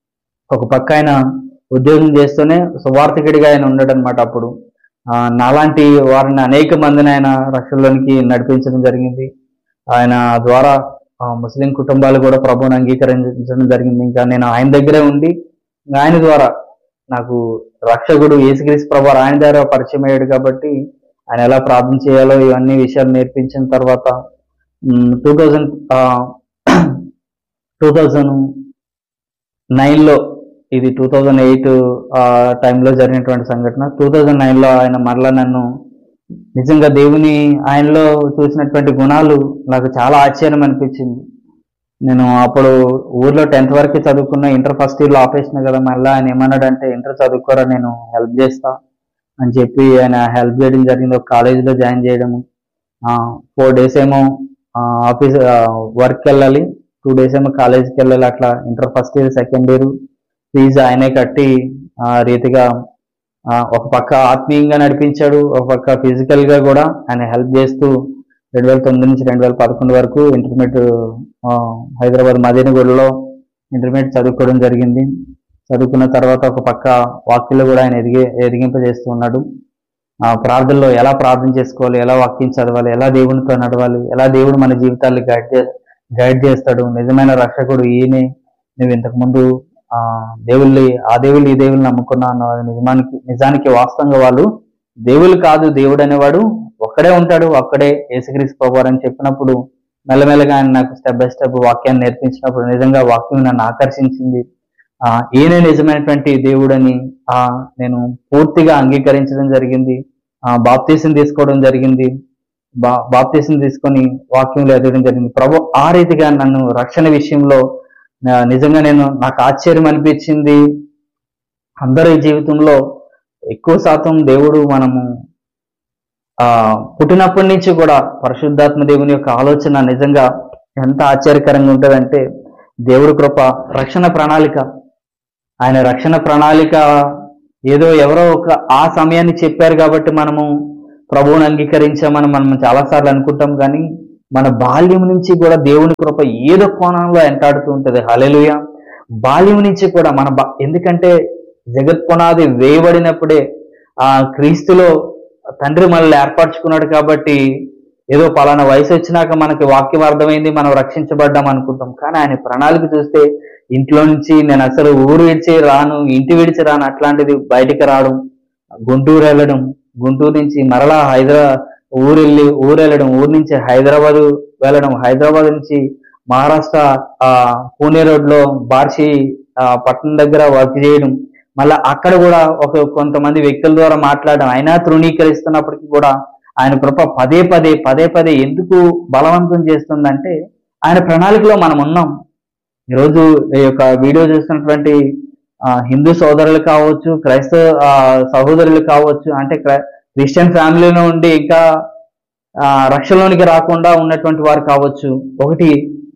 Speaker 1: ఒక పక్క ఆయన ఉద్యోగం చేస్తూనే సువార్థకుడిగా ఆయన ఉన్నాడు అనమాట. అప్పుడు ఆ నాలాంటి వారిని అనేక మందిని ఆయన రక్షణలోనికి నడిపించడం జరిగింది. ఆయన ద్వారా ఆ, ముస్లిం కుటుంబాలు కూడా ప్రభువుని అంగీకరించడం జరిగింది. ఇంకా నేను ఆయన దగ్గరే ఉండి ఇంకా ఆయన ద్వారా నాకు రక్షకుడు యేసుక్రీస్తు ప్రభు ఆయన ద్వారా పరిచయం అయ్యాడు కాబట్టి ఆయన ఎలా ప్రార్థన చేయాలో ఇవన్నీ విషయాలు నేర్పించిన తర్వాత టూ థౌజండ్ టూ థౌజండ్ నైన్లో ఇది టూ థౌజండ్ ఎయిట్ టైంలో జరిగినటువంటి సంఘటన. టూ థౌజండ్ నైన్లో ఆయన మరలా నన్ను నిజంగా దేవుని ఆయనలో చూసినటువంటి గుణాలు నాకు చాలా ఆశ్చర్యం అనిపించింది. నేను అప్పుడు ఊర్లో టెన్త్ వరకు చదువుకున్న, ఇంటర్ ఫస్ట్ ఇయర్లో ఆపేసిన కదా. మళ్ళీ ఆయన ఏమన్నాడంటే ఇంటర్ చదువుకోరా, నేను హెల్ప్ చేస్తా అని చెప్పి ఆయన హెల్ప్ చేయడం జరిగింది. ఒక కాలేజీలో జాయిన్ చేయడము, ఫోర్ డేస్ ఏమో ఆఫీస్ వర్క్కి వెళ్ళాలి, టూ డేస్ ఏమో కాలేజీకి వెళ్ళాలి. అట్లా inter first year second year fee ఆయనే కట్టి ఆ రీతిగా ఆ, ఒక పక్క ఆత్మీయంగా నడిపించాడు, ఒక పక్క ఫిజికల్ గా కూడా ఆయన హెల్ప్ చేస్తూ రెండు వేల తొమ్మిది నుంచి రెండు వేల పదకొండు వరకు ఇంటర్మీడియట్ హైదరాబాద్ మదీనగూడలో ఇంటర్మీడియట్ చదువుకోవడం జరిగింది. చదువుకున్న తర్వాత ఒక పక్క వాక్యంలో కూడా ఆయన ఎదిగి ఎదిగింపజేస్తూ ఉన్నాడు. ఆ ప్రార్థనలో ఎలా ప్రార్థన చేసుకోవాలి, ఎలా వాక్యం చదవాలి, ఎలా దేవునితో నడవాలి, ఎలా దేవుడు మన జీవితాన్ని గైడ్ చే గైడ్ చేస్తాడు, నిజమైన రక్షకుడు ఈయనే, నువ్వు ఇంతకుముందు ఆ దేవుళ్ళి ఆ దేవుళ్ళు ఈ దేవుళ్ళు నమ్ముకున్నా అన్న నిజానికి నిజానికి వాస్తవంగా వాళ్ళు దేవుళ్ళు కాదు, దేవుడు అనేవాడు ఒక్కడే ఉంటాడు, ఒక్కడే యేసుక్రీస్తు ప్రభువారు అని చెప్పినప్పుడు మెల్లమెల్లగా ఆయన నాకు స్టెప్ బై స్టెప్ వాక్యాన్ని నేర్పించినప్పుడు నిజంగా వాక్యం నన్ను ఆకర్షించింది. ఆ ఈయనే నిజమైనటువంటి దేవుడని ఆ నేను పూర్తిగా అంగీకరించడం జరిగింది. ఆ బాప్తీసం తీసుకోవడం జరిగింది. బా బాప్తీసం తీసుకొని వాక్యంలో ఎదగడం జరిగింది. ప్రభు ఆ రీతిగా నన్ను రక్షణ విషయంలో ఆ, నిజంగా నేను నాకు ఆశ్చర్యం అనిపించింది. అందరి జీవితంలో ఎక్కువ శాతం దేవుడు మనము ఆ పుట్టినప్పటి నుంచి కూడా పరిశుద్ధాత్మ దేవుని యొక్క ఆలోచన నిజంగా ఎంత ఆశ్చర్యకరంగా ఉంటుందంటే దేవుడి కృప, రక్షణ ప్రణాళిక ఆయన రక్షణ ప్రణాళిక ఏదో ఎవరో ఒక ఆ సమయాన్ని చెప్పారు కాబట్టి మనము ప్రభువుని అంగీకరించామని మనం చాలాసార్లు అనుకుంటాం, కానీ మన బాల్యం నుంచి కూడా దేవుని కృప ఏదో కోణంలో వెంటాడుతూ ఉంటుంది. హల్లెలూయా. బాల్యం నుంచి కూడా మన బా ఎందుకంటే జగత్ పునాది వేయబడినప్పుడే ఆ క్రీస్తులో తండ్రి మనల్ని ఏర్పరచుకున్నాడు కాబట్టి ఏదో పలానా వయసు వచ్చినాక మనకి వాక్యం అర్థమైంది, మనం రక్షించబడ్డాం అనుకుంటాం. కానీ ఆయన ప్రణాళిక చూస్తే ఇంట్లో నుంచి నేను అసలు ఊరు విడిచి రాను, ఇంటి విడిచి రాను, అట్లాంటిది బయటికి రావడం, గుంటూరు వెళ్ళడం, గుంటూరు నుంచి మరలా హైదరాబాద్ ఊరు వెళ్ళి ఊరు వెళ్ళడం, ఊరు నుంచి హైదరాబాద్ వెళ్ళడం, హైదరాబాద్ నుంచి మహారాష్ట్ర ఆ పూణే రోడ్ లో బార్షి ఆ పట్టణం దగ్గర వర్క్ చేయడం, మళ్ళీ అక్కడ కూడా ఒక కొంతమంది వ్యక్తుల ద్వారా మాట్లాడడం, అయినా తృణీకరిస్తున్నప్పటికీ కూడా ఆయన కృప పదే పదే పదే పదే ఎందుకు బలవంతం చేస్తుందంటే ఆయన ప్రణాళికలో మనం ఉన్నాం. ఈరోజు ఈ యొక్క వీడియో చూస్తున్నటువంటి హిందూ సోదరులు కావచ్చు, క్రైస్తవ సహోదరులు కావచ్చు, అంటే క్రిస్టియన్ ఫ్యామిలీలో ఉండి ఇంకా రక్షణలోనికి రాకుండా ఉన్నటువంటి వారు కావచ్చు, ఒకటి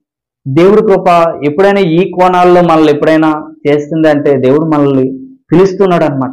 Speaker 1: దేవుడి కృప ఎప్పుడైనా ఈ కోణాల్లో మనల్ని ఎప్పుడైనా చేస్తుంది అంటే దేవుడు మనల్ని పిలుస్తున్నాడు అనమాట.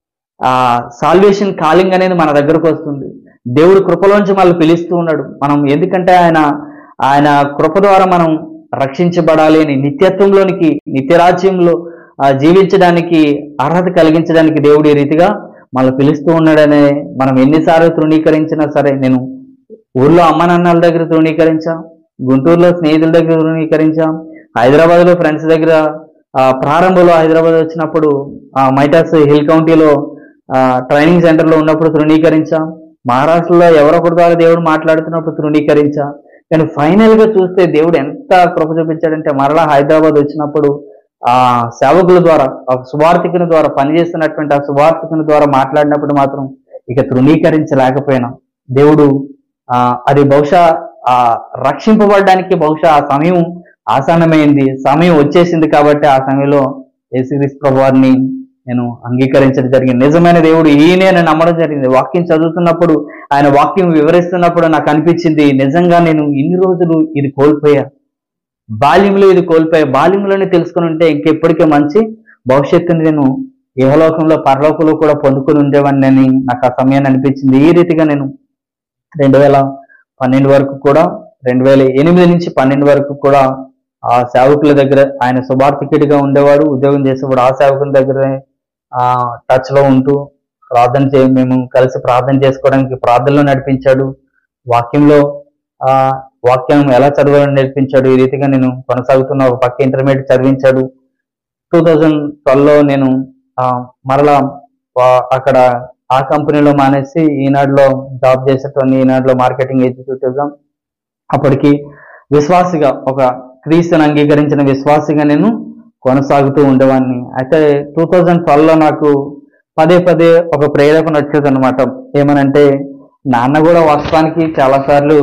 Speaker 1: ఆ సాల్వేషన్ కాలింగ్ అనేది మన దగ్గరకు వస్తుంది. దేవుడి కృపలోంచి మనల్ని పిలుస్తూ ఉన్నాడు. మనం ఎందుకంటే ఆయన ఆయన కృప ద్వారా మనం రక్షించబడాలి అని నిత్యత్వంలోనికి నిత్యరాజ్యంలో జీవించడానికి అర్హత కలిగించడానికి దేవుడు ఈ రీతిగా మనల్ని పిలుస్తూ ఉన్నాడనే మనం ఎన్నిసార్లు తృణీకరించినా సరే, నేను ఊర్లో అమ్మ నాన్నల దగ్గర తృణీకరించాం, గుంటూరులో స్నేహితుల దగ్గర తృణీకరించాం, హైదరాబాద్ లో ఫ్రెండ్స్ దగ్గర ప్రారంభంలో హైదరాబాద్ వచ్చినప్పుడు మైటాస్ హిల్ కౌంటీలో ట్రైనింగ్ సెంటర్ లో ఉన్నప్పుడు తృణీకరించాం, మహారాష్ట్రలో ఎవరొకరి ద్వారా దేవుడు మాట్లాడుతున్నప్పుడు తృణీకరించాం. కానీ ఫైనల్ గా చూస్తే దేవుడు ఎంత కృప చూపించాడంటే మరలా హైదరాబాద్ వచ్చినప్పుడు ఆ సేవకుల ద్వారా ఆ సువార్థికుని ద్వారా పనిచేస్తున్నటువంటి ఆ సువార్థికుని ద్వారా మాట్లాడినప్పుడు మాత్రం ఇక తృణీకరించలేకపోయినా దేవుడు ఆ అది బహుశా ఆ రక్షింపబడడానికి బహుశా ఆ సమయం ఆసన్నమైంది, సమయం వచ్చేసింది కాబట్టి ఆ సమయంలో యేసుక్రీస్తు ప్రభువారిని నేను అంగీకరించడం జరిగింది. నిజమైన దేవుడు ఈయనే అని నమ్మడం జరిగింది. వాక్యం చదువుతున్నప్పుడు ఆయన వాక్యం వివరిస్తున్నప్పుడు నాకు అనిపించింది, నిజంగా నేను ఇన్ని రోజులు ఇది కోల్పోయా, బాల్యంలో ఇది కోల్పోయా, బాల్యంలోనే తెలుసుకుని ఉంటే ఇంకెప్పటికీ మంచి భవిష్యత్తుని నేను ఇహలోకంలో పరలోకంలో కూడా పొందుకుని ఉండేవాడిని అని నాకు ఆ సమయాన్ని అనిపించింది. ఈ రీతిగా నేను రెండు వేల పన్నెండు వరకు కూడా రెండు వేల ఎనిమిది నుంచి పన్నెండు వరకు కూడా ఆ సేవకుల దగ్గర ఆయన సువార్థికుడిగా ఉండేవాడు, ఉద్యోగం చేసేవాడు. ఆ సేవకుల దగ్గర ఆ టచ్ లో ఉంటూ ప్రార్థన చే మేము కలిసి ప్రార్థన చేసుకోవడానికి ప్రార్థనలో నడిపించాడు, వాక్యంలో ఆ వాక్యం ఎలా చదవాలని నేర్పించాడు. ఈ రీతిగా నేను కొనసాగుతున్న ఒక పక్క ఇంటర్మీడియట్ చదివించాడు. టూ థౌజండ్ ట్వెల్వ్ లో నేను ఆ మరలా అక్కడ ఆ కంపెనీలో మానేసి ఈనాడులో జాబ్ చేసేటోని, ఈనాడులో మార్కెటింగ్ ఎగ్జిక్యూటివ్గా అప్పటికి విశ్వాసిగా ఒక క్రీస్తుని అంగీకరించిన విశ్వాసిగా నేను కొనసాగుతూ ఉండేవాడిని. అయితే టూ థౌజండ్ ట్వెల్వ్ లో నాకు పదే పదే ఒక ప్రేరేపణ వచ్చేది అనమాట. ఏమనంటే నాన్న కూడా వాస్తవానికి చాలాసార్లు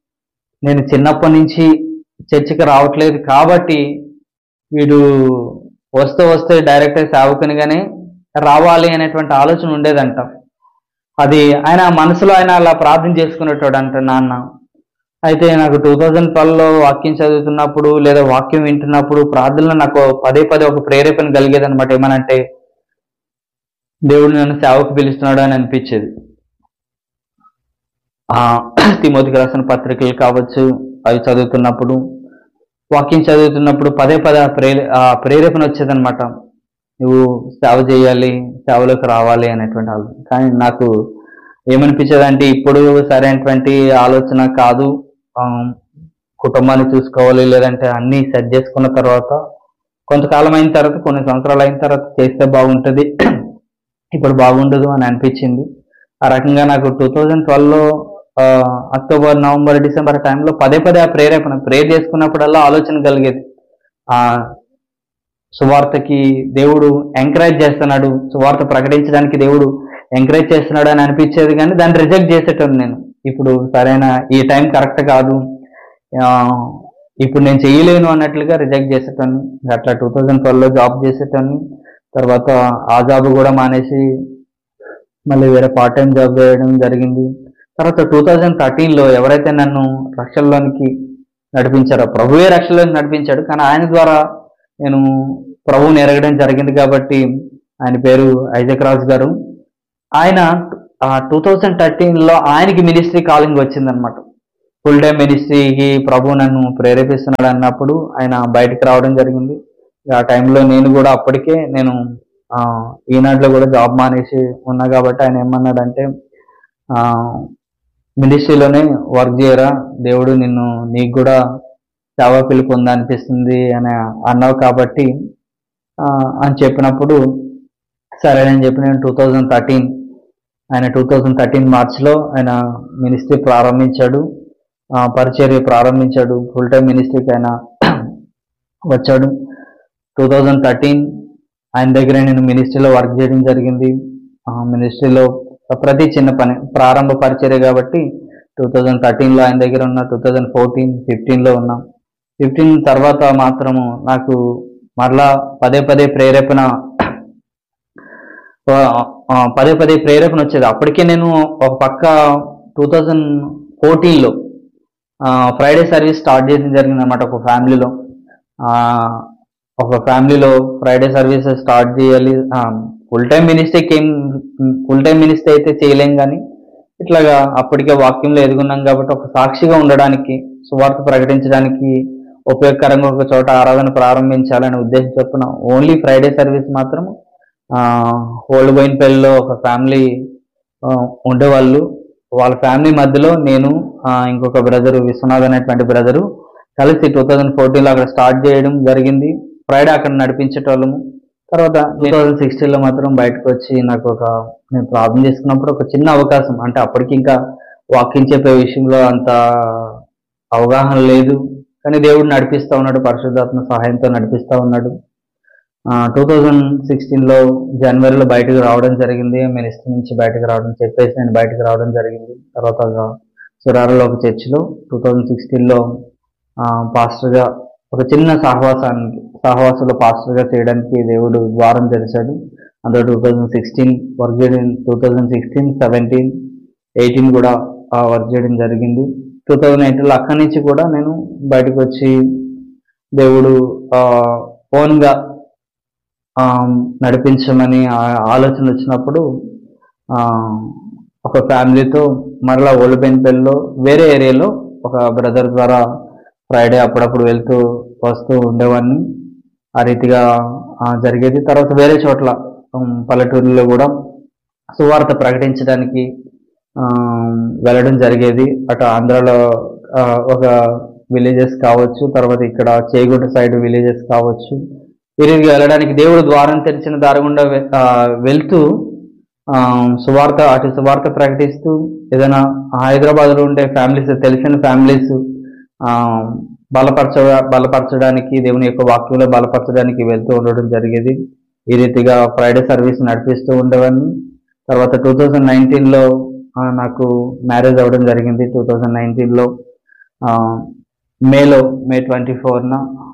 Speaker 1: నేను చిన్నప్పటి నుంచి చర్చికి రావట్లేదు కాబట్టి వీడు వస్తూ వస్తే డైరెక్ట్ సేవకునిగానే రావాలి అనేటువంటి ఆలోచన ఉండేదంట. అది ఆయన మనసులో ఆయన అలా ప్రార్థన చేసుకునేటోడు అంట నాన్న. అయితే నాకు టూ థౌజండ్ ట్వెల్వ్ లో వాక్యం చదువుతున్నప్పుడు లేదా వాక్యం వింటున్నప్పుడు ప్రార్థనలో నాకు పదే పదే ఒక ప్రేరేపణ కలిగేది అనమాట. ఏమనంటే దేవుడు నన్ను సేవకు పిలుస్తున్నాడు అని అనిపించేది. ఆ తిమోతికి రాసిన పత్రికలు కావచ్చు అవి చదువుతున్నప్పుడు, వాక్యం చదువుతున్నప్పుడు పదే పదే ఆ ప్రే ఆ ప్రేరేపణ వచ్చేదనమాట. నువ్వు సేవ చేయాలి, సేవలోకి రావాలి అనేటువంటి ఆలోచన. కానీ నాకు ఏమనిపించేది అంటే ఇప్పుడు సరైనటువంటి ఆలోచన కాదు, కుటుంబాన్ని చూసుకోవాలి, లేదంటే అన్ని సెట్ చేసుకున్న తర్వాత కొంతకాలం అయిన తర్వాత కొన్ని సంవత్సరాలు అయిన తర్వాత చేస్తే బాగుంటుంది, ఇప్పుడు బాగుండదు అని అనిపించింది. ఆ రకంగా నాకు టూ థౌజండ్ ట్వెల్వ్ లో అక్టోబర్ నవంబర్ డిసెంబర్ టైంలో పదే పదే ఆ ప్రేరేపణ ప్రేర్ చేసుకున్నప్పుడల్లా ఆలోచన కలిగేది. ఆ సువార్తకి దేవుడు ఎంకరేజ్ చేస్తున్నాడు, సువార్త ప్రకటించడానికి దేవుడు ఎంకరేజ్ చేస్తున్నాడు అని అనిపించేది, కానీ దాన్ని రిజెక్ట్ చేసేటాను నేను. ఇప్పుడు సరైన ఈ టైం కరెక్ట్ కాదు, ఇప్పుడు నేను చేయలేను అన్నట్లుగా రిజెక్ట్ చేసేటాను. అట్లా టూ థౌజండ్ ట్వెల్వ్ లో జాబ్ చేసేటాను. తర్వాత ఆ జాబ్ కూడా మానేసి మళ్ళీ వేరే పార్ట్ టైం జాబ్ చేయడం జరిగింది. తర్వాత టూ థౌజండ్ థర్టీన్ లో ఎవరైతే నన్ను రక్షణలోనికి నడిపించారో, ప్రభువే రక్షణలోకి నడిపించాడు, కానీ ఆయన ద్వారా నేను ప్రభువుని ఎరగడం జరిగింది కాబట్టి ఆయన పేరు ఐజక్ రాజ్ గారు. ఆయన టూ థౌజండ్ థర్టీన్లో ఆయనకి మినిస్ట్రీ కాలింగ్ వచ్చిందనమాట. ఫుల్ టైం మినిస్ట్రీకి ప్రభు నన్ను ప్రేరేపిస్తున్నాడు అన్నప్పుడు ఆయన బయటకు రావడం జరిగింది. ఆ టైంలో నేను కూడా అప్పటికే నేను ఈనాడులో కూడా జాబ్ మానేసి ఉన్నా కాబట్టి ఆయన ఏమన్నాడంటే, మినిస్ట్రీలోనే వర్క్ చేయరా, దేవుడు నిన్ను నీకు కూడా సేవా పిలుపు ఉందా అనిపిస్తుంది అని అన్నావు కాబట్టి అని చెప్పినప్పుడు సరేనని చెప్పి నేను టూ థౌజండ్ థర్టీన్ ఆయన టూ థౌజండ్ థర్టీన్ మార్చ్లో ఆయన మినిస్ట్రీ ప్రారంభించాడు, పరిచర్య ప్రారంభించాడు. ఫుల్ టైం మినిస్ట్రీకి ఆయన వచ్చాడు. టూ థౌజండ్ థర్టీన్ ఆయన దగ్గర నేను మినిస్ట్రీలో వర్క్ చేయడం జరిగింది. మినిస్ట్రీలో ప్రతి చిన్న పని ప్రారంభ పరిచర్య కాబట్టి టూ థౌజండ్ థర్టీన్లో ఆయన దగ్గర ఉన్న, టూ థౌజండ్ ఫోర్టీన్ ఫిఫ్టీన్లో ఉన్నాం. ఫిఫ్టీన్ తర్వాత మాత్రము నాకు మరలా పదే పదే ప్రేరేపణ పదే పదే ప్రేరేపణ వచ్చేది. అప్పటికే నేను ఒక పక్క టూ థౌజండ్ ఫోర్టీన్లో ఫ్రైడే సర్వీస్ స్టార్ట్ చేయడం జరిగింది అనమాట. ఒక ఫ్యామిలీలో ఒక ఫ్యామిలీలో ఫ్రైడే సర్వీస్ స్టార్ట్ చేయాలి. ఫుల్ టైం మినిస్ట్రీకి ఏం ఫుల్ టైం మినిస్ట్రీ అయితే చేయలేం, కానీ ఇట్లాగా అప్పటికే వాక్యంలో ఎదుగున్నాం కాబట్టి ఒక సాక్షిగా ఉండడానికి, సువార్త ప్రకటించడానికి ఉపయోగకరంగా ఒక చోట ఆరాధన ప్రారంభించాలనే ఉద్దేశం చొప్పున ఓన్లీ ఫ్రైడే సర్వీస్ మాత్రం ఓల్డ్ బోయిన్పల్లిలో ఒక ఫ్యామిలీ ఉండేవాళ్ళు. వాళ్ళ ఫ్యామిలీ మధ్యలో నేను ఇంకొక బ్రదరు విశ్వనాథ్ అనేటువంటి బ్రదరు కలిసి టూ థౌజండ్ ఫోర్టీన్లో అక్కడ స్టార్ట్ చేయడం జరిగింది. ఫ్రైడే అక్కడ నడిపించేటోళ్ళము. తర్వాత టూ థౌజండ్ సిక్స్టీన్లో మాత్రం బయటకు వచ్చి నాకు ఒక నేను ప్రార్థన చేసుకున్నప్పుడు ఒక చిన్న అవకాశం, అంటే అప్పటికి ఇంకా వాక్యం చెప్పే విషయంలో అంత అవగాహన లేదు, కానీ దేవుడు నడిపిస్తూ ఉన్నాడు, పరిశుద్ధాత్మ సహాయంతో నడిపిస్తూ ఉన్నాడు. టూ థౌజండ్ సిక్స్టీన్లో జనవరిలో బయటకు రావడం జరిగింది. మినిస్ట్రీ నుంచి బయటకు రావడం చెప్పేసి నేను బయటకు రావడం జరిగింది. తర్వాత సురారలో ఒక చర్చిలో టూ థౌజండ్ సిక్స్టీన్లో పాస్టర్గా ఒక చిన్న సహవాసానికి సహవాసంలో పాస్టర్గా చేయడానికి దేవుడు ద్వారం తెరిచాడు. అందులో టూ థౌజండ్ సిక్స్టీన్ వర్క్ చేయడం, two thousand sixteen seventeen eighteen కూడా వర్క్ చేయడం జరిగింది. టూ థౌజండ్ ఎయిటీన్లో అక్కడి నుంచి కూడా నేను బయటకు వచ్చి దేవుడు ఓన్గా నడిపించమని ఆలోచన వచ్చినప్పుడు ఒక ఫ్యామిలీతో మరలా ఓల్డ్ బెన్పల్లిలో వేరే ఏరియాలో ఒక బ్రదర్ ద్వారా ఫ్రైడే అప్పుడప్పుడు వెళ్తూ వస్తూ ఉండేవాడిని. ఆ రీతిగా జరిగేది. తర్వాత వేరే చోట్ల పల్లెటూరులో కూడా సువార్త ప్రకటించడానికి వెళ్ళడం జరిగేది. అటు ఆంధ్రాలో ఒక విలేజెస్ కావచ్చు, తర్వాత ఇక్కడ చేగుంట సైడ్ విలేజెస్ కావచ్చు, వీరికి వెళ్ళడానికి దేవుడు ద్వారం తెరిచిన దారి గుండా వెళ్తూ సువార్త అటు సువార్త ప్రకటిస్తూ ఏదైనా హైదరాబాద్లో ఉండే ఫ్యామిలీస్, తెలిసిన ఫ్యామిలీస్ బలపరచ బలపరచడానికి దేవుని యొక్క వాక్యంలో బలపరచడానికి వెళ్తూ ఉండడం జరిగేది. ఈ రీతిగా ఫ్రైడే సర్వీస్ నడిపిస్తూ ఉండేవాడిని. తర్వాత టూ థౌజండ్ నైన్టీన్లో నాకు మ్యారేజ్ అవ్వడం జరిగింది. టూ థౌజండ్ నైన్టీన్లో మేలో మే ట్వంటీ ఫోర్న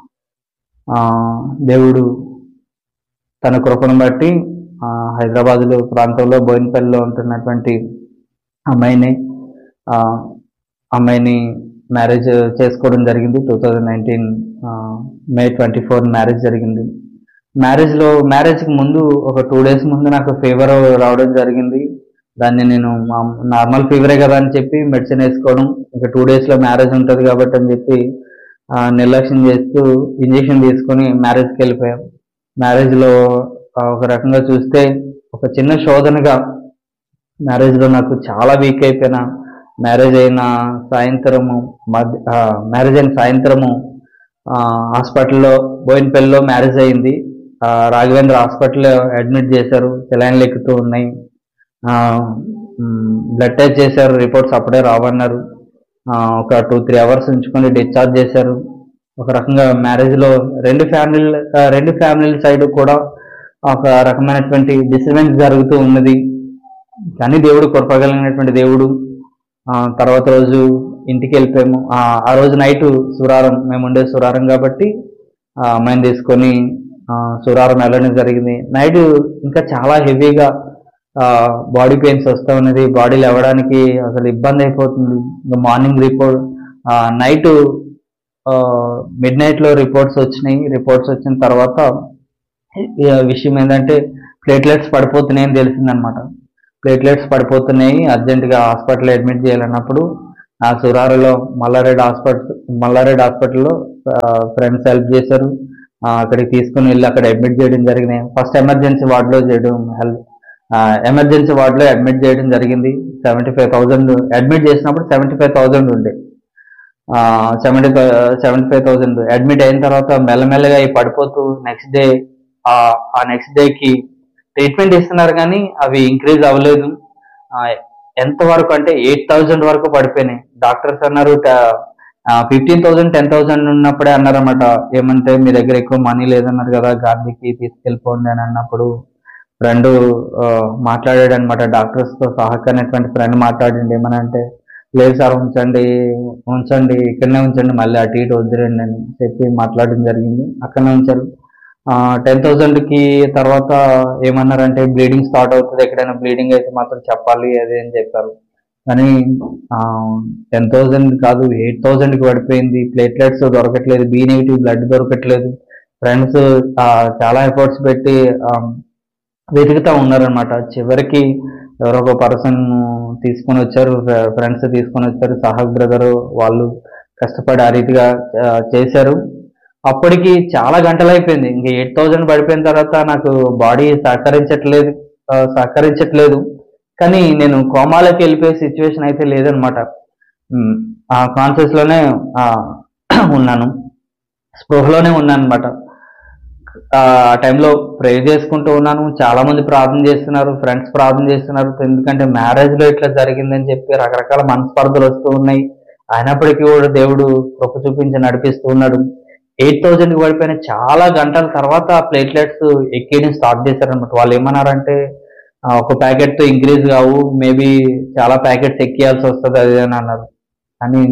Speaker 1: దేవుడు తన కృపను బట్టి హైదరాబాద్లో ప్రాంతంలో బోయిన్పల్లిలో ఉంటున్నటువంటి అమ్మాయిని అమ్మాయిని మ్యారేజ్ చేసుకోవడం జరిగింది. Two thousand nineteen May twenty four marriage జరిగింది. మ్యారేజ్లో మ్యారేజ్కి ముందు ఒక టూ డేస్ ముందు నాకు ఫీవర్ రావడం జరిగింది. దాన్ని నేను నార్మల్ ఫీవరే కదా అని చెప్పి మెడిసిన్ వేసుకోవడం, ఇంకా టూ డేస్లో మ్యారేజ్ ఉంటుంది కాబట్టి అని చెప్పి నిర్లక్ష్యం చేస్తూ ఇంజెక్షన్ తీసుకొని మ్యారేజ్కి వెళ్ళిపోయాం. మ్యారేజ్లో ఒక రకంగా చూస్తే ఒక చిన్న శోధనగా మ్యారేజ్లో నాకు చాలా వీక్ అయిపోయినా, మ్యారేజ్ అయిన సాయంత్రము మధ్య మ్యారేజ్ అయిన సాయంత్రము హాస్పిటల్లో బోయిన్పల్లిలో మ్యారేజ్ అయింది. రాఘవేంద్ర హాస్పిటల్లో అడ్మిట్ చేశారు. సెలైన్లు ఎక్కుతూ ఉన్నాయి. బ్లడ్ టెస్ట్ చేశారు, రిపోర్ట్స్ అప్పుడే రావన్నారు. ఒక టూ త్రీ అవర్స్ ఉంచుకొని డిశ్చార్జ్ చేశారు. ఒక రకంగా మ్యారేజ్లో రెండు ఫ్యామిలీ రెండు ఫ్యామిలీల సైడ్ కూడా ఒక రకమైనటువంటి డిస్టర్బెన్స్ జరుగుతూ ఉన్నది. కానీ దేవుడు కృపగలిగినటువంటి దేవుడు. తర్వాత రోజు ఇంటికి వెళ్ళిపోయాము. ఆ రోజు నైటు సురారం, మేము ఉండే సురారం కాబట్టి అమ్మాయిని తీసుకొని సురారం వెళ్ళడం జరిగింది. నైట్ ఇంకా చాలా హెవీగా బాడీ పెయిన్స్ వస్తూ ఉన్నది. బాడీ లేవడానికి అసలు ఇబ్బంది అయిపోతుంది. ఇంకా మార్నింగ్ రిపోర్ట్ నైట్ మిడ్ నైట్లో రిపోర్ట్స్ వచ్చినాయి. రిపోర్ట్స్ వచ్చిన తర్వాత ఈ విషయం ఏంటంటే ప్లేట్లెట్స్ పడిపోతున్నాయని తెలిసిందనమాట. ప్లేట్లెట్స్ పడిపోతున్నాయి, అర్జెంటుగా హాస్పిటల్ అడ్మిట్ చేయాలన్నప్పుడు ఆ సురారులో మల్లారెడ్డి హాస్పిటల్ మల్లారెడ్డి హాస్పిటల్లో ఫ్రెండ్స్ హెల్ప్ చేశారు. ఆ, అక్కడికి తీసుకుని వెళ్ళి అక్కడ అడ్మిట్ చేయడం జరిగింది. ఫస్ట్ ఎమర్జెన్సీ వార్డులో చేయడం హెల్ప్ ఎమర్జెన్సీ వార్డులో అడ్మిట్ చేయడం జరిగింది. సెవెంటీ ఫైవ్ థౌజండ్ అడ్మిట్ చేసినప్పుడు సెవెంటీ ఫైవ్ థౌజండ్ ఉండే. Seventy five seventy five thousand admit అయిన తర్వాత మెల్లమెల్లగా అవి పడిపోతూ నెక్స్ట్ డే ఆ నెక్స్ట్ డేకి ట్రీట్మెంట్ ఇస్తున్నారు కానీ అవి ఇంక్రీజ్ అవ్వలేదు. ఆ, ఎంత వరకు అంటే ఎయిట్ థౌజండ్ వరకు పడిపోయినాయి. డాక్టర్స్ అన్నారు ఫిఫ్టీన్ థౌజండ్ టెన్ థౌజండ్ ఉన్నప్పుడే అన్నారన్నమాట. ఏమంటే మీ దగ్గర ఎక్కువ మనీ లేదన్నారు కదా, గాంధీకి తీసుకెళ్ళిపోండి అని అన్నప్పుడు ఫ్రెండ్ మాట్లాడాడు అనమాట. డాక్టర్స్ తో సహకరినటువంటి ఫ్రెండ్ మాట్లాడండి ఏమని అంటే, లేదు సార్ ఉంచండి ఉంచండి ఇక్కడనే ఉంచండి, మళ్ళీ అటు ఇటు వద్దురండి అని చెప్పి మాట్లాడడం జరిగింది. అక్కడనే ఉంచారు. టెన్ థౌజండ్ కి తర్వాత ఏమన్నారంటే బ్లీడింగ్ స్టార్ట్ అవుతుంది, ఎక్కడైనా బ్లీడింగ్ అయితే మాత్రం చెప్పాలి అది అని చెప్పారు. కానీ టెన్ థౌజండ్ కాదు ఎయిట్ థౌజండ్ కి పడిపోయింది. ప్లేట్లెట్స్ దొరకట్లేదు, బి నెగిటివ్ బ్లడ్ దొరకట్లేదు. ఫ్రెండ్స్ చాలా ఎఫర్ట్స్ పెట్టి వెతుకుతా ఉన్నారనమాట. చివరికి ఎవరో ఒక పర్సన్ తీసుకొని వచ్చారు, ఫ్రెండ్స్ తీసుకొని వచ్చారు, సాహబ్ బ్రదర్ వాళ్ళు కష్టపడి ఆ రీతిగా చేశారు. అప్పటికి చాలా గంటలు అయిపోయింది. ఇంక ఎయిట్ థౌజండ్ పడిపోయిన తర్వాత నాకు బాడీ సహకరించట్లేదు సహకరించట్లేదు కానీ నేను కోమాలోకి వెళ్ళిపోయే సిచ్యువేషన్ అయితే లేదనమాట. ఆ కాన్షియస్ లోనే ఉన్నాను, స్పృహలోనే ఉన్నాను అనమాట. ఆ టైంలో ప్రే చేసుకుంటూ ఉన్నాను. చాలా మంది ప్రార్థన చేస్తున్నారు, ఫ్రెండ్స్ ప్రార్థన చేస్తున్నారు. ఎందుకంటే మ్యారేజ్ లో ఇట్లా జరిగిందని చెప్పి రకరకాల మనస్పర్ధలు వస్తూ ఉన్నాయి. అయినప్పటికీ కూడా దేవుడు కృప చూపించి నడిపిస్తూ ఉన్నాడు. ఎయిట్ థౌజండ్ పడిపోయిన చాలా గంటల తర్వాత ప్లేట్లెట్స్ ఎక్కేయడం స్టార్ట్ చేశారనమాట. వాళ్ళు ఏమన్నారంటే ఒక ప్యాకెట్ తో ఇంక్రీజ్ కావు, మేబీ చాలా ప్యాకెట్స్ ఎక్కియాల్సి వస్తుంది అది అని అన్నారు. కానీ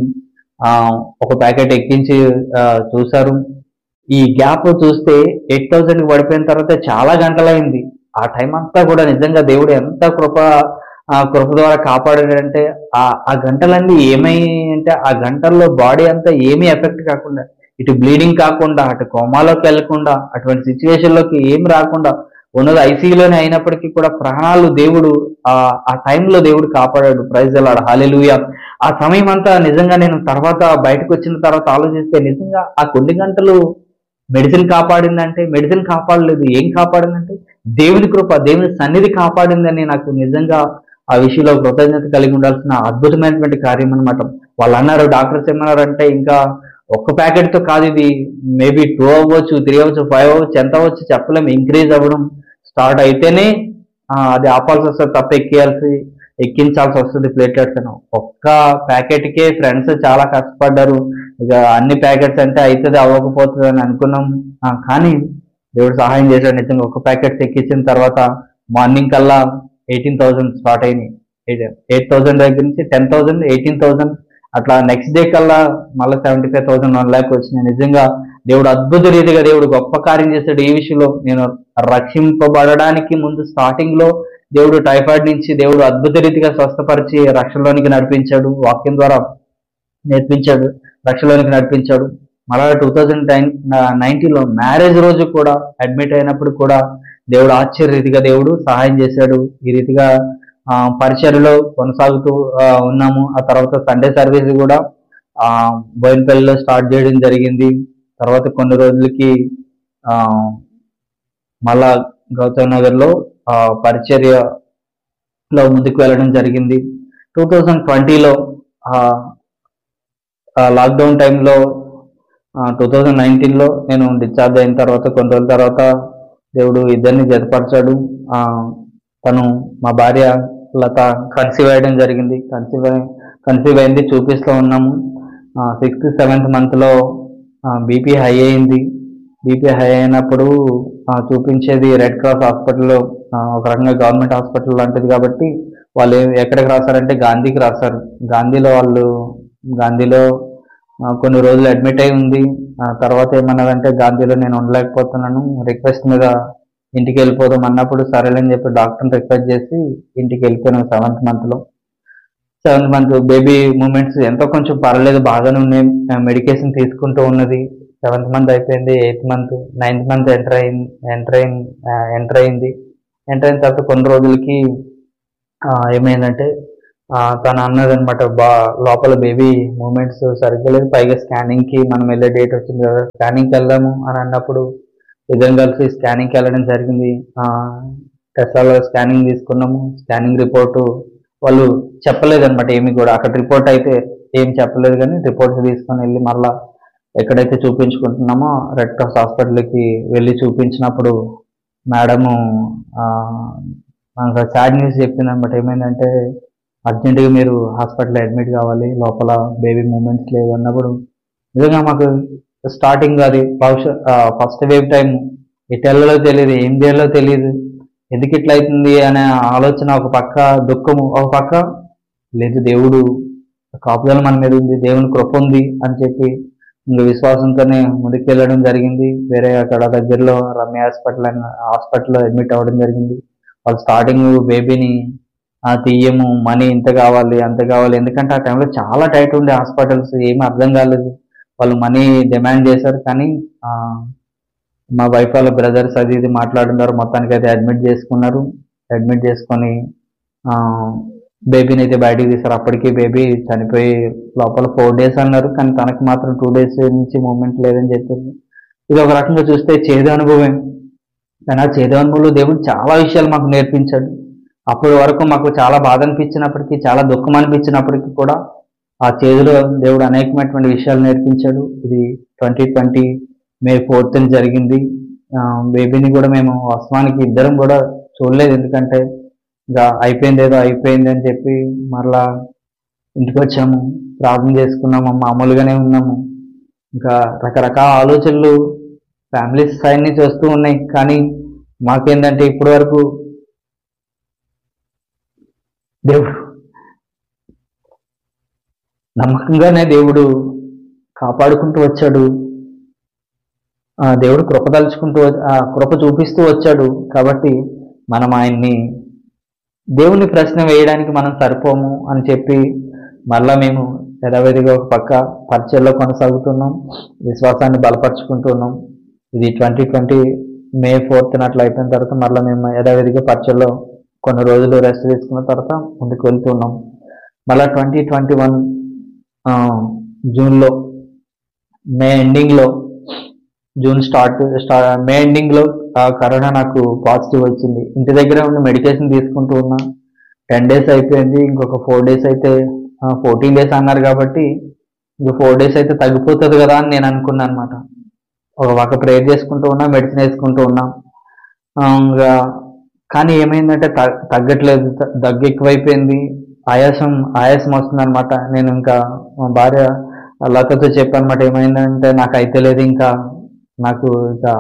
Speaker 1: ఒక ప్యాకెట్ ఎక్కించి చూసారు. ఈ గ్యాప్ చూస్తే ఎయిట్ థౌజండ్ పడిపోయిన తర్వాత చాలా గంటలైంది. ఆ టైం అంతా కూడా నిజంగా దేవుడు ఎంత కృప కృప ద్వారా కాపాడాడంటే ఆ ఆ గంటలన్నీ ఏమై అంటే ఆ గంటల్లో బాడీ అంతా ఏమీ ఎఫెక్ట్ కాకుండా, ఇటు బ్లీడింగ్ కాకుండా, అటు కోమాలోకి వెళ్లకుండా, అటువంటి సిచ్యువేషన్ లోకి ఏం రాకుండా ఉన్నది ఐసీయూలోనే అయినప్పటికీ కూడా ప్రాణాలు దేవుడు ఆ ఆ టైంలో దేవుడు కాపాడాడు. ప్రైజ్ అలాడు, హల్లెలూయా. ఆ సమయం అంతా నిజంగా నేను తర్వాత బయటకు వచ్చిన తర్వాత ఆలోచిస్తే నిజంగా ఆ కొన్ని గంటలు మెడిసిన్ కాపాడిందంటే మెడిసిన్ కాపాడలేదు, ఏం కాపాడిందంటే దేవుని కృప, దేవుని సన్నిధి కాపాడిందని నాకు నిజంగా ఆ విషయంలో కృతజ్ఞత కలిగి ఉండాల్సిన అద్భుతమైనటువంటి కార్యం అనమాట. వాళ్ళు అన్నారు, డాక్టర్స్ ఏమన్నారంటే ఇంకా ఒక్క ప్యాకెట్ తో కాదు ఇది, మేబీ టూ అవ్వచ్చు, త్రీ అవ్వచ్చు, ఫైవ్ అవ్వచ్చు, ఎంత అవ్వచ్చు చెప్పలేము. ఇంక్రీజ్ అవ్వడం స్టార్ట్ అయితేనే అది ఆపాల్సి వస్తుంది తప్ప ఎక్కియాల్సి ఎక్కించాల్సి వస్తుంది ప్లేట్లెట్స్ అని. ఒక్క ప్యాకెట్ కే ఫ్రెండ్స్ చాలా కష్టపడ్డారు. ఇక అన్ని ప్యాకెట్స్ అంటే అవుతుంది అవ్వకపోతుంది అని అనుకున్నాం. కానీ దేవుడు సహాయం చేశాడు. నిజంగా ఒక ప్యాకెట్స్ ఎక్కించిన తర్వాత మార్నింగ్ కల్లా ఎయిటీన్ థౌసండ్ స్టార్ట్ అయినాయి. ఎయిట్ థౌసండ్ దగ్గర నుంచి టెన్ థౌసండ్ ఎయిటీన్ థౌసండ్ అట్లా నెక్స్ట్ డే కల్లా మళ్ళీ seventy five thousand one lakh వచ్చినాయి. నిజంగా దేవుడు అద్భుత రీతిగా దేవుడు గొప్ప కార్యం చేశాడు ఈ విషయంలో. నేను రక్షింపబడడానికి ముందు స్టార్టింగ్ లో దేవుడు టైఫాయిడ్ నుంచి దేవుడు అద్భుత రీతిగా స్వస్థపరిచి రక్షణలోనికి నడిపించాడు, వాక్యం ద్వారా నేర్పించాడు, రక్షణలోనికి నడిపించాడు. మళ్ళా టూ థౌజండ్ నైన్ నైన్టీన్లో మ్యారేజ్ రోజు కూడా అడ్మిట్ అయినప్పుడు కూడా దేవుడు ఆశ్చర్య రీతిగా దేవుడు సహాయం చేశాడు. ఈ రీతిగా ఆ పరిచర్యలో కొనసాగుతూ ఉన్నాము. ఆ తర్వాత సండే సర్వీస్ కూడా ఆ బోయినపల్లిలో స్టార్ట్ చేయడం జరిగింది. తర్వాత కొన్ని రోజులకి ఆ మళ్ళా గౌతమ్ నగర్ లో ఆ పరిచర్యలో ముందుకు వెళ్ళడం జరిగింది. టూ థౌజండ్ ట్వంటీలో లాక్డౌన్ టైంలో టూ థౌజండ్ నైన్టీన్లో నేను డిశ్చార్జ్ అయిన తర్వాత కొన్ని రోజుల తర్వాత దేవుడు ఇద్దరిని జతపరిచాడు. ఆ తను మా భార్య లత కన్సీవ్ అయ్యడం జరిగింది. కన్సీవ్ కన్సీవ్ అయింది, చూపిస్తూ ఉన్నాము. సిక్స్త్ సెవెంత్ మంత్లో బీపీ హై అయింది. బీపీ హై అయినప్పుడు చూపించేది రెడ్ క్రాస్ హాస్పిటల్లో, ఒక రకంగా గవర్నమెంట్ హాస్పిటల్ లాంటిది కాబట్టి వాళ్ళు ఎక్కడికి రాశారంటే గాంధీకి రాశారు. గాంధీలో వాళ్ళు గాంధీలో కొన్ని రోజులు అడ్మిట్ అయి ఉంది. తర్వాత ఏమన్నదంటే గాంధీలో నేను ఉండలేకపోతున్నాను, రిక్వెస్ట్ మీద ఇంటికి వెళ్ళిపోదాం అన్నప్పుడు సరేలని చెప్పి డాక్టర్ని రిక్వెస్ట్ చేసి ఇంటికి వెళ్ళిపోయాను సెవెంత్ మంత్లో. సెవెంత్ మంత్ బేబీ మూమెంట్స్ ఎంతో కొంచెం పర్లేదు, బాగానే ఉన్నాయి, మెడికేషన్ తీసుకుంటూ ఉన్నది. సెవెంత్ మంత్ అయిపోయింది, eighth month, ninth month enter అయింది ఎంటర్ అయింది ఎంటర్ అయింది ఎంటర్ అయిన తర్వాత కొన్ని రోజులకి ఆ, ఏమైందంటే ఆ, తను అన్నది అనమాట, బా లోపల బేబీ మూమెంట్స్ సరిగ్గా లేదు, పైగా స్కానింగ్ కి మనం వెళ్ళే డేట్ వచ్చింది కదా, స్కానింగ్కి వెళ్దాము అని అన్నప్పుడు ఇద్దరం కలిసి స్కానింగ్కి వెళ్ళడం జరిగింది. ఆ టెస్లాలో స్కానింగ్ తీసుకున్నాము. స్కానింగ్ రిపోర్టు వాళ్ళు చెప్పలేదు అనమాట, ఏమి కూడా అక్కడ రిపోర్ట్ అయితే ఏం చెప్పలేదు, కానీ రిపోర్ట్స్ తీసుకొని వెళ్ళి మళ్ళా ఎక్కడైతే చూపించుకుంటున్నామో రెడ్ క్రాస్ హాస్పిటల్కి వెళ్ళి చూపించినప్పుడు మేడము మనకు సాడ్ న్యూస్ చెప్పింది అనమాట. ఏమైందంటే అర్జెంటుగా మీరు హాస్పిటల్ అడ్మిట్ కావాలి, లోపల బేబీ మూమెంట్స్ లేవు అన్నప్పుడు నిజంగా మాకు స్టార్టింగ్ అది బహుశా ఫస్ట్ వేవ్ టైం ఎటు వెళ్ళలో తెలియదు, ఏం చేయాలో తెలియదు, ఎందుకు ఇట్లా అవుతుంది అనే ఆలోచన ఒక పక్క, దుఃఖము ఒక పక్క, లేదు దేవుడు కాపుదల మన మీద ఉంది, దేవుని కృప ఉంది అని చెప్పి ఇంకా విశ్వాసంతోనే ముందుకు వెళ్ళడం జరిగింది. వేరే అక్కడ దగ్గరలో రమ్య హాస్పిటల్ అని హాస్పిటల్లో అడ్మిట్ అవ్వడం జరిగింది. వాళ్ళు స్టార్టింగ్ బేబీని ఆ తీయము, మనీ ఇంత కావాలి అంత కావాలి, ఎందుకంటే ఆ టైంలో చాలా టైట్ ఉండే హాస్పిటల్స్, ఏమీ అర్థం కాలేదు. వాళ్ళు మనీ డిమాండ్ చేశారు, కానీ ఆ, మా వైఫ్ వాళ్ళ బ్రదర్స్ అది ఇది మాట్లాడున్నారు, మొత్తానికి అయితే అడ్మిట్ చేసుకున్నారు. అడ్మిట్ చేసుకొని ఆ, బేబీని అయితే బయటికి తీశారు. అప్పటికి బేబీ చనిపోయి లోపల ఫోర్ డేస్ అన్నారు, కానీ తనకు మాత్రం టూ డేస్ నుంచి మూమెంట్ లేదని చెప్పింది. ఇది ఒక రకంగా చూస్తే చేదు అనుభవం, కానీ ఆ చేదు అనుభవంలో దేవుడు చాలా విషయాలు మాకు నేర్పించాడు. అప్పటి వరకు మాకు చాలా బాధ అనిపించినప్పటికీ, చాలా దుఃఖం అనిపించినప్పటికీ కూడా ఆ చేదులో దేవుడు అనేకమైనటువంటి విషయాలు నేర్పించాడు. ఇది ట్వంటీ ట్వంటీ మే ఫోర్త్ జరిగింది. బేబీని కూడా మేము వాస్తవానికి ఇద్దరం కూడా చూడలేదు, ఎందుకంటే ఇంకా అయిపోయింది ఏదో అయిపోయింది అని చెప్పి మరలా ఇంటికి వచ్చాము, ప్రార్థన చేసుకున్నాము, మామూలుగానే ఉన్నాము. ఇంకా రకరకాల ఆలోచనలు ఫ్యామిలీస్ సైడ్ నుంచి వస్తూ ఉన్నాయి, కానీ మాకేంటంటే ఇప్పటి వరకు దేవుడు నమ్మకంగానే దేవుడు కాపాడుకుంటూ వచ్చాడు. ఆ దేవుడు కృప తలుచుకుంటూ వ- ఆ కృప చూపిస్తూ వచ్చాడు. కాబట్టి మనం ఆయన్ని దేవుని ప్రశ్న వేయడానికి మనం సరిపోము అని చెప్పి మళ్ళా మేము యథావిధిగా ఒక పక్క పరిచయలో కొనసాగుతున్నాం, విశ్వాసాన్ని బలపరుచుకుంటున్నాం. ఇది ట్వంటీ ట్వంటీ మే ఫోర్త్ అట్లా అయిపోయిన తర్వాత మళ్ళీ మేము యథావిధిగా పరిచయలో కొన్ని రోజులు రెస్ట్ తీసుకున్న తర్వాత ముందుకు వెళ్తున్నాం. మళ్ళీ ట్వంటీ ట్వంటీ వన్ జూన్లో, మే ఎండింగ్లో, జూన్ స్టార్ట్ స్టా మే ఎండింగ్లో కరోనా నాకు పాజిటివ్ వచ్చింది. ఇంటి దగ్గర ఉండి మెడికేషన్ తీసుకుంటూ ఉన్నా. టెన్ డేస్ అయిపోయింది, ఇంకొక ఫోర్ డేస్ అయితే, ఫోర్టీన్ డేస్ అన్నారు కాబట్టి ఇంకో ఫోర్ డేస్ అయితే తగ్గిపోతుంది కదా అని నేను అనుకున్నాను అనమాట. ఒక పక్క ప్రేయర్ చేసుకుంటూ ఉన్నా, మెడిసిన్ వేసుకుంటూ ఉన్నా. ఆ, ఇంకా కానీ ఏమైందంటే తగ్ తగ్గట్లేదు, త- దగ్గు ఎక్కువైపోయింది, ఆయాసం ఆయాసం వస్తుంది అనమాట. నేను ఇంకా మా భార్య లతతో చెప్పానమాట, ఏమైందంటే నాకు అయితే లేదు, ఇంకా నాకు ఇంకా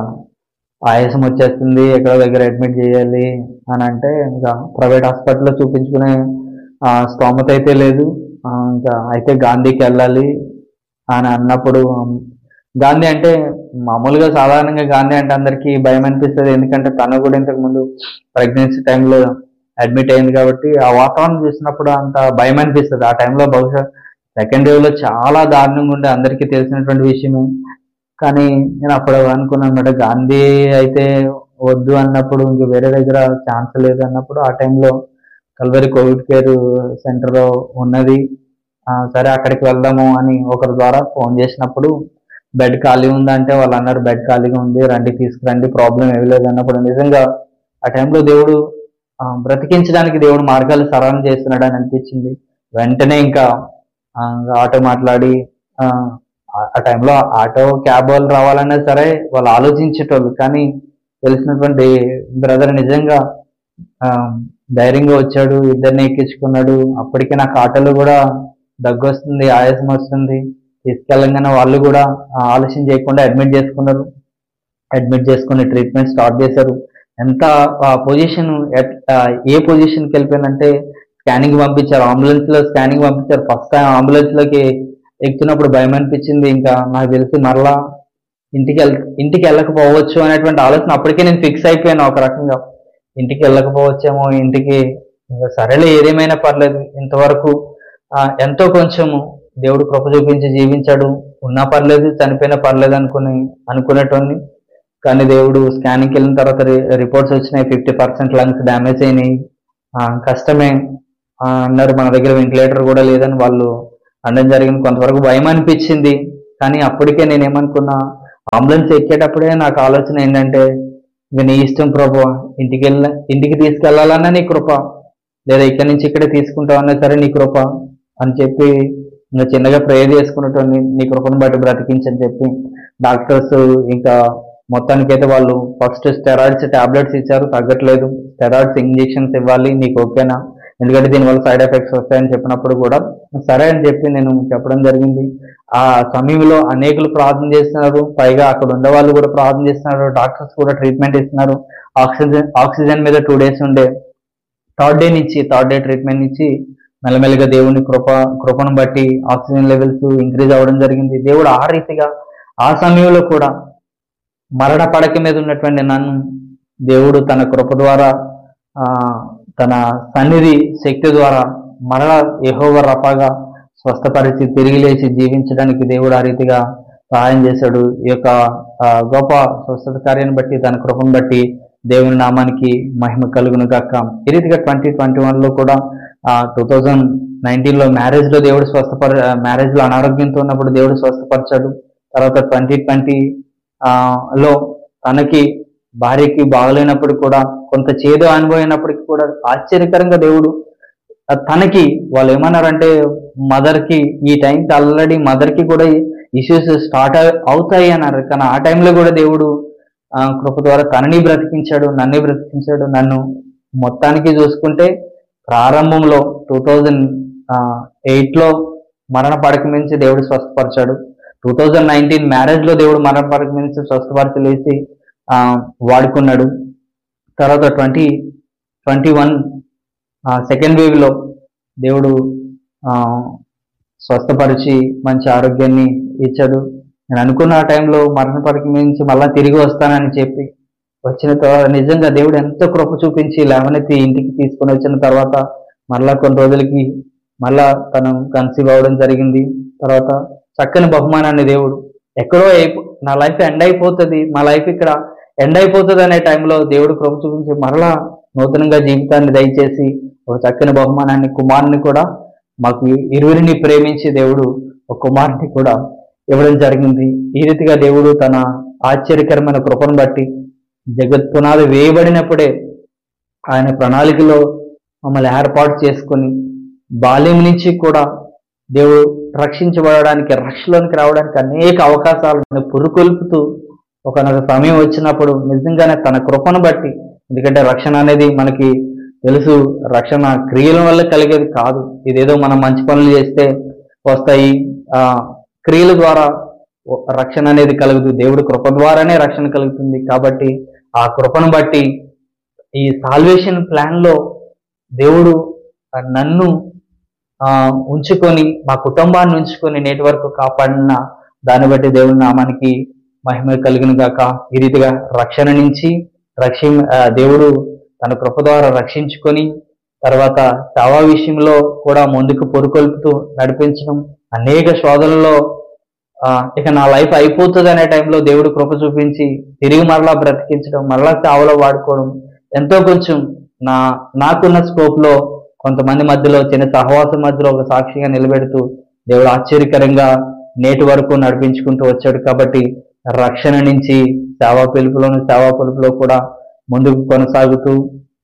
Speaker 1: ఆయాసం వచ్చేస్తుంది, ఎక్కడో దగ్గర అడ్మిట్ చేయాలి అని అంటే ఇంకా ప్రైవేట్ హాస్పిటల్లో చూపించుకునే ఆ, స్తోమత అయితే లేదు. ఆ, ఇంకా అయితే గాంధీకి వెళ్ళాలి అని అన్నప్పుడు, గాంధీ అంటే మామూలుగా సాధారణంగా గాంధీ అంటే అందరికీ భయం అనిపిస్తుంది, ఎందుకంటే తను కూడా ఇంతకు ముందు ప్రెగ్నెన్సీ టైంలో అడ్మిట్ అయింది కాబట్టి ఆ వాతావరణం చూసినప్పుడు అంత భయం అనిపిస్తుంది. ఆ టైంలో బహుశా సెకండ్ వేవ్ లో చాలా దారుణంగా ఉండే అందరికీ తెలిసినటువంటి విషయమే. కానీ నేను అప్పుడు అనుకున్నాను అనమాట, గాంధీ అయితే వద్దు అన్నప్పుడు ఇంక వేరే దగ్గర ఛాన్స్ లేదు అన్నప్పుడు ఆ టైంలో కల్వరి కోవిడ్ కేర్ సెంటర్ ఉన్నది. ఆ, సరే అక్కడికి వెళ్దాము అని ఒకరి ద్వారా ఫోన్ చేసినప్పుడు బెడ్ ఖాళీ ఉందంటే వాళ్ళు అన్నారు బెడ్ ఖాళీగా ఉంది, రండి తీసుకురండి, ప్రాబ్లం ఏమి లేదు అన్నప్పుడు నిజంగా ఆ టైంలో దేవుడు ఆ, బ్రతికించడానికి దేవుడు మార్గాలు సరళం చేస్తున్నాడు అని అనిపించింది. వెంటనే ఇంకా ఆ, ఇంకా ఆటో మాట్లాడి ఆ ఆ- ఆ టైంలో ఆటో క్యాబ్ వాళ్ళు రావాలన్నా సరే వాళ్ళు ఆలోచించేటోళ్ళు, కానీ తెలిసినటువంటి బ్రదర్ నిజంగా ఆ, ధైర్యంగా వచ్చాడు, ఇద్దరిని ఎక్కించుకున్నాడు. అప్పటికే నాకు ఆటోలో కూడా దగ్గు వస్తుంది, ఆయాసం వస్తుంది, తీసుకెళ్ళంగానే వాళ్ళు కూడా ఆ, ఆలస్యం చేయకుండా అడ్మిట్ చేసుకున్నారు. అడ్మిట్ చేసుకుని ట్రీట్మెంట్ స్టార్ట్ చేశారు. ఎంత పొజిషన్ ఏ పొజిషన్కి వెళ్ళిపోయిందంటే స్కానింగ్ పంపించారు, అంబులెన్స్ లో స్కానింగ్ పంపించారు. ఫస్ట్ టైం అంబులెన్స్ లోకి ఎక్కుతున్నప్పుడు భయం అనిపించింది. ఇంకా నాకు తెలిసి మరలా ఇంటికి వెళ్ ఇంటికి వెళ్ళకపోవచ్చు అనేటువంటి ఆలోచన అప్పటికే నేను ఫిక్స్ అయిపోయాను ఒక రకంగా. ఇంటికి వెళ్ళకపోవచ్చేమో, ఇంటికి ఇంకా సరేలే ఏదేమైనా పర్లేదు, ఇంతవరకు ఆ, ఎంతో కొంచెము దేవుడు కృప చూపించి జీవించాడు, ఉన్నా పర్లేదు చనిపోయినా పర్లేదు అనుకుని అనుకునేటోని. కానీ దేవుడు స్కానింగ్కి వెళ్ళిన తర్వాత రిపోర్ట్స్ వచ్చినాయి, ఫిఫ్టీ పర్సెంట్ లంగ్స్ డ్యామేజ్ అయినాయి, ఆ, కష్టమే ఆ, అన్నారు. మన దగ్గర వెంటిలేటర్ కూడా లేదని వాళ్ళు అనడం జరిగింది. కొంతవరకు భయం అనిపించింది. కానీ అప్పటికే నేనేమనుకున్నా, అంబులెన్స్ ఎక్కేటప్పుడే నాకు ఆలోచన ఏంటంటే, ఇక నీ ఇష్టం ప్రభు, ఇంటికి వెళ్ళ ఇంటికి తీసుకెళ్లాలన్నా నీ కృప, లేదా ఇక్కడి నుంచి ఇక్కడే తీసుకుంటావన్నా సరే నీ కృప అని చెప్పి ఇంకా చిన్నగా ప్రేయర్ చేసుకున్నట్టు నీ కృపను బట్టి బ్రతికించని చెప్పి డాక్టర్స్ ఇంకా మొత్తానికైతే వాళ్ళు ఫస్ట్ స్టెరాయిడ్స్ టాబ్లెట్స్ ఇచ్చారు, తగ్గట్లేదు, స్టెరాయిడ్స్ ఇంజెక్షన్స్ ఇవ్వాలి, నీకు ఓకేనా, ఎందుకంటే దీనివల్ల సైడ్ ఎఫెక్ట్స్ వస్తాయని చెప్పినప్పుడు కూడా సరే అని చెప్పి నేను చెప్పడం జరిగింది. ఆ సమయంలో అనేకులు ప్రార్థన చేస్తున్నారు, పైగా అక్కడ ఉండే వాళ్ళు కూడా ప్రార్థన చేస్తున్నారు, డాక్టర్స్ కూడా ట్రీట్మెంట్ ఇస్తున్నారు. ఆక్సిజన్ ఆక్సిజన్ మీద టూ డేస్ ఉండే, థర్డ్ డే నుంచి థర్డ్ డే ట్రీట్మెంట్ నుంచి మెల్లమెల్లగా దేవుని కృప కృపను బట్టి ఆక్సిజన్ లెవెల్స్ ఇంక్రీజ్ అవ్వడం జరిగింది. దేవుడు ఆ రీతిగా ఆ సమయంలో కూడా మరణ పడక మీద ఉన్నటువంటి నన్ను దేవుడు తన కృప ద్వారా ఆ తన సన్నిధి శక్తి ద్వారా మరణ యెహోవా రఫాగా స్వస్థపరిచి తిరిగి లేచి జీవించడానికి దేవుడు ఆ రీతిగా సహాయం చేశాడు. ఈ యొక్క గొప్ప స్వస్థత కార్యాన్ని బట్టి తన కృపను బట్టి దేవుని నామానికి మహిమ కలుగును గాక. ఈ రీతిగా ట్వంటీ ట్వంటీ వన్ లో కూడా టూ థౌజండ్ నైన్టీన్ లో మ్యారేజ్ లో దేవుడు స్వస్థపర మ్యారేజ్ లో అనారోగ్యంతో ఉన్నప్పుడు దేవుడు స్వస్థపరిచాడు. తర్వాత ట్వంటీ ట్వంటీ లో తనకి భార్యకి బాగలేనప్పుడు కూడా కొంత చేదు అనుభవమైనప్పటికీ కూడా ఆశ్చర్యకరంగా దేవుడు తనకి వాళ్ళు ఏమన్నారంటే మదర్కి ఈ టైంకి ఆల్రెడీ మదర్కి కూడా ఇష్యూస్ స్టార్ట్ అవుతాయి అన్నారు. కానీ ఆ టైంలో కూడా దేవుడు కృప ద్వారా తనని బ్రతికించాడు, నన్ను బ్రతికించాడు. నన్ను మొత్తానికి చూసుకుంటే ప్రారంభంలో టూ థౌజండ్ ఎయిట్లో మరణ పడక నుంచి దేవుడు స్వస్థపరిచాడు. టూ థౌజండ్ నైన్టీన్ మ్యారేజ్ లో దేవుడు మరణ పడక నుంచి స్వస్థపరచలేసి ఆ వాడుకున్నాడు. తర్వాత twenty twenty one second wave లో దేవుడు ఆ స్వస్థపరిచి మంచి ఆరోగ్యాన్ని ఇచ్చాడు. నేను అనుకున్న ఆ టైంలో మరణ పడక నుంచి మళ్ళా తిరిగి వస్తానని చెప్పి వచ్చిన తర్వాత నిజంగా దేవుడు ఎంతో కృప చూపించి లేవనెత్తి ఇంటికి తీసుకొని వచ్చిన తర్వాత మళ్ళా కొన్ని రోజులకి మళ్ళా తను కన్సీవ్ అవ్వడం జరిగింది. తర్వాత చక్కని బహుమానాన్ని దేవుడు ఎక్కడో అయిపో నా లైఫ్ ఎండ్ అయిపోతుంది, మా లైఫ్ ఇక్కడ ఎండ్ అయిపోతుంది అనే టైంలో దేవుడు కృప చూపించి మరలా నూతనంగా జీవితాన్ని దయచేసి ఒక చక్కని బహుమానాన్ని కుమారుని కూడా మాకు ఇరువురిని ప్రేమించి దేవుడు ఒక కుమారుని కూడా ఇవ్వడం జరిగింది. ఈ రీతిగా దేవుడు తన ఆశ్చర్యకరమైన కృపను బట్టి జగత్ పునాది వేయబడినప్పుడే ఆయన ప్రణాళికలో మమ్మల్ని ఏర్పాటు చేసుకొని బాల్యం నుంచి కూడా దేవుడు రక్షించబడడానికి రక్షలోనికి రావడానికి అనేక అవకాశాలను పురుకొల్పుతూ ఒకనొక సమయం వచ్చినప్పుడు నిజంగానే తన కృపను బట్టి, ఎందుకంటే రక్షణ అనేది మనకి తెలుసు, రక్షణ క్రియల వల్ల కలిగేది కాదు. ఇదేదో మనం మంచి పనులు చేస్తే వస్తాయి, ఆ క్రియల ద్వారా రక్షణ అనేది కలుగుతుంది. దేవుడు కృప ద్వారానే రక్షణ కలుగుతుంది. కాబట్టి ఆ కృపను బట్టి ఈ సాల్వేషన్ ప్లాన్ లో దేవుడు నన్ను ఆ ఉంచుకొని మా కుటుంబాన్ని ఉంచుకొని నేటి వరకు కాపాడిన దాన్ని బట్టి దేవుని నామానికి మహిమ కలుగును గాక. ఈ రీతిగా రక్షణ నుంచి రక్షి దేవుడు తన కృప ద్వారా రక్షించుకొని తర్వాత సేవా విషయంలో కూడా ముందుకు పొరుకొల్పుతూ నడిపించడం, అనేక శోధనలో ఆ ఇక నా లైఫ్ అయిపోతుంది అనే టైంలో దేవుడు కృప చూపించి తిరిగి మరలా బ్రతికించడం, మరలా సేవలో వాడుకోవడం, ఎంతో కొంచెం నా నాకున్న స్కోప్ లో కొంతమంది మధ్యలో చిన్న సహవాసం మధ్యలో ఒక సాక్షిగా నిలబెడుతూ దేవుడు ఆశ్చర్యకరంగా నేటి వరకు నడిపించుకుంటూ వచ్చాడు. కాబట్టి రక్షణ నుంచి సేవా పిలుపులోను సేవా పిలుపులో కూడా ముందుకు కొనసాగుతూ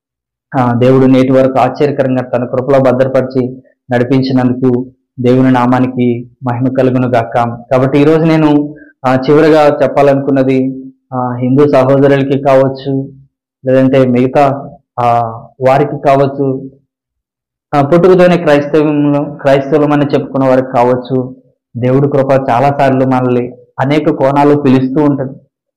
Speaker 1: ఆ దేవుడు నేటి వరకు ఆశ్చర్యకరంగా తన కృపలో భద్రపరిచి నడిపించినందుకు దేవుని నామానికి మహిమ కలుగును గాక. కాబట్టి ఈరోజు నేను ఆ చివరిగా చెప్పాలనుకున్నది ఆ హిందూ సహోదరులకి కావచ్చు, లేదంటే మిగతా ఆ వారికి కావచ్చు, పుట్టుకతోనే క్రైస్తవంలో క్రైస్తవులం అని చెప్పుకున్న వారికి కావచ్చు, దేవుడి కృప చాలా సార్లు మనల్ని అనేక కోణాలు పిలుస్తూ ఉంటుంది,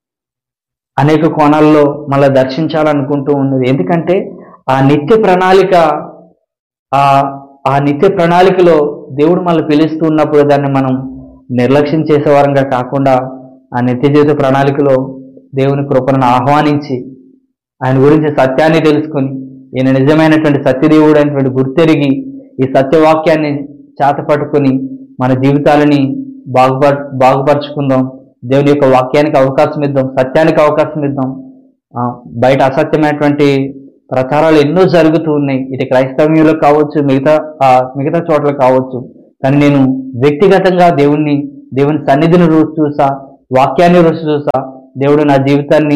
Speaker 1: అనేక కోణాల్లో మళ్ళీ దర్శించాలనుకుంటూ ఉన్నది. ఎందుకంటే ఆ నిత్య ప్రణాళిక ఆ ఆ నిత్య ప్రణాళికలో దేవుడు మనల్ని పిలుస్తూ ఉన్నప్పుడు దాన్ని మనం నిర్లక్ష్యం చేసేవారంగా కాకుండా ఆ నిత్య జీవిత ప్రణాళికలో దేవుని కృపను ఆహ్వానించి ఆయన గురించి సత్యాన్ని తెలుసుకొని ఈయన నిజమైనటువంటి సత్యదేవుడు అయినటువంటి గుర్తెరిగి ఈ సత్యవాక్యాన్ని చేత పట్టుకొని మన జీవితాలని బాగుపర బాగుపరుచుకుందాం. దేవుని యొక్క వాక్యానికి అవకాశం ఇద్దాం, సత్యానికి అవకాశం ఇద్దాం. ఆ, బయట అసత్యమైనటువంటి ప్రచారాలు ఎన్నో జరుగుతూ ఉన్నాయి, ఇటు క్రైస్తవ్యంలో కావచ్చు, మిగతా ఆ, మిగతా చోట్ల కావచ్చు. కానీ నేను వ్యక్తిగతంగా దేవుణ్ణి దేవుని సన్నిధిని రుచి చూసా, వాక్యాన్ని రుచి చూసా. దేవుడు నా జీవితాన్ని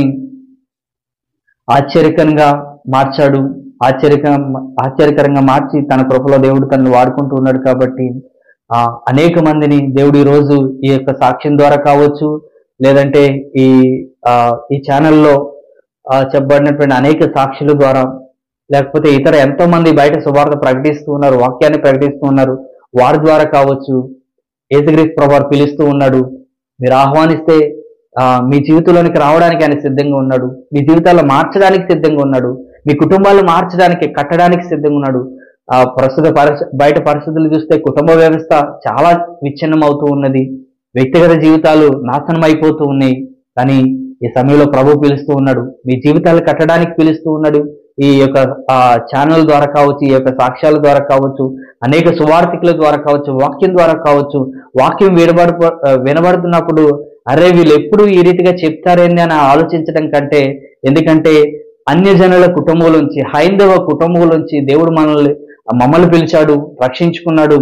Speaker 1: ఆశ్చర్యకరంగా మార్చాడు, ఆశ్చర్యక ఆశ్చర్యకరంగా మార్చి తన కృపలో దేవుడు తనను వాడుకుంటూ ఉన్నాడు. కాబట్టి ఆ అనేక మందిని దేవుడు ఈ రోజు ఈ యొక్క సాక్ష్యం ద్వారా కావచ్చు, లేదంటే ఈ ఆ ఈ ఛానల్లో చెప్పబడినటువంటి అనేక సాక్షుల ద్వారా, లేకపోతే ఇతర ఎంతో మంది బయట సువార్త ప్రకటిస్తూ ఉన్నారు, వాక్యాన్ని ప్రకటిస్తూ ఉన్నారు, వారి ద్వారా కావచ్చు యేసుక్రీస్తు ప్రభువు పిలుస్తూ ఉన్నాడు. మీరు ఆహ్వానిస్తే ఆ మీ జీవితంలోనికి రావడానికి ఆయన సిద్ధంగా ఉన్నాడు, మీ జీవితాల్లో మార్చడానికి సిద్ధంగా ఉన్నాడు, మీ కుటుంబాలు మార్చడానికి, కట్టడానికి సిద్ధంగా ఉన్నాడు. ఆ ప్రస్తుత పరిస్థ బయట పరిస్థితులు చూస్తే కుటుంబ వ్యవస్థ చాలా విచ్ఛిన్నం అవుతూ ఉన్నది, వ్యక్తిగత జీవితాలు నాశనం అయిపోతూ ఉన్నాయి. కానీ ఈ సమయంలో ప్రభు పిలుస్తూ ఉన్నాడు, మీ జీవితాలు కట్టడానికి పిలుస్తూ ఉన్నాడు. ఈ యొక్క ఆ ఛానల్ ద్వారా కావచ్చు, ఈ యొక్క సాక్ష్యాల ద్వారా కావచ్చు, అనేక సువార్థికుల ద్వారా కావచ్చు, వాక్యం ద్వారా కావచ్చు. వాక్యం వినబడు వినబడుతున్నప్పుడు అరే వీళ్ళు ఎప్పుడు ఈ రీతిగా చెప్తారేంది అని ఆలోచించడం కంటే, ఎందుకంటే అన్యజనుల కుటుంబంలోంచి, హైందవ కుటుంబంలోంచి దేవుడు మనల్ని మమ్మల్ని పిలిచాడు, రక్షించుకున్నాడు,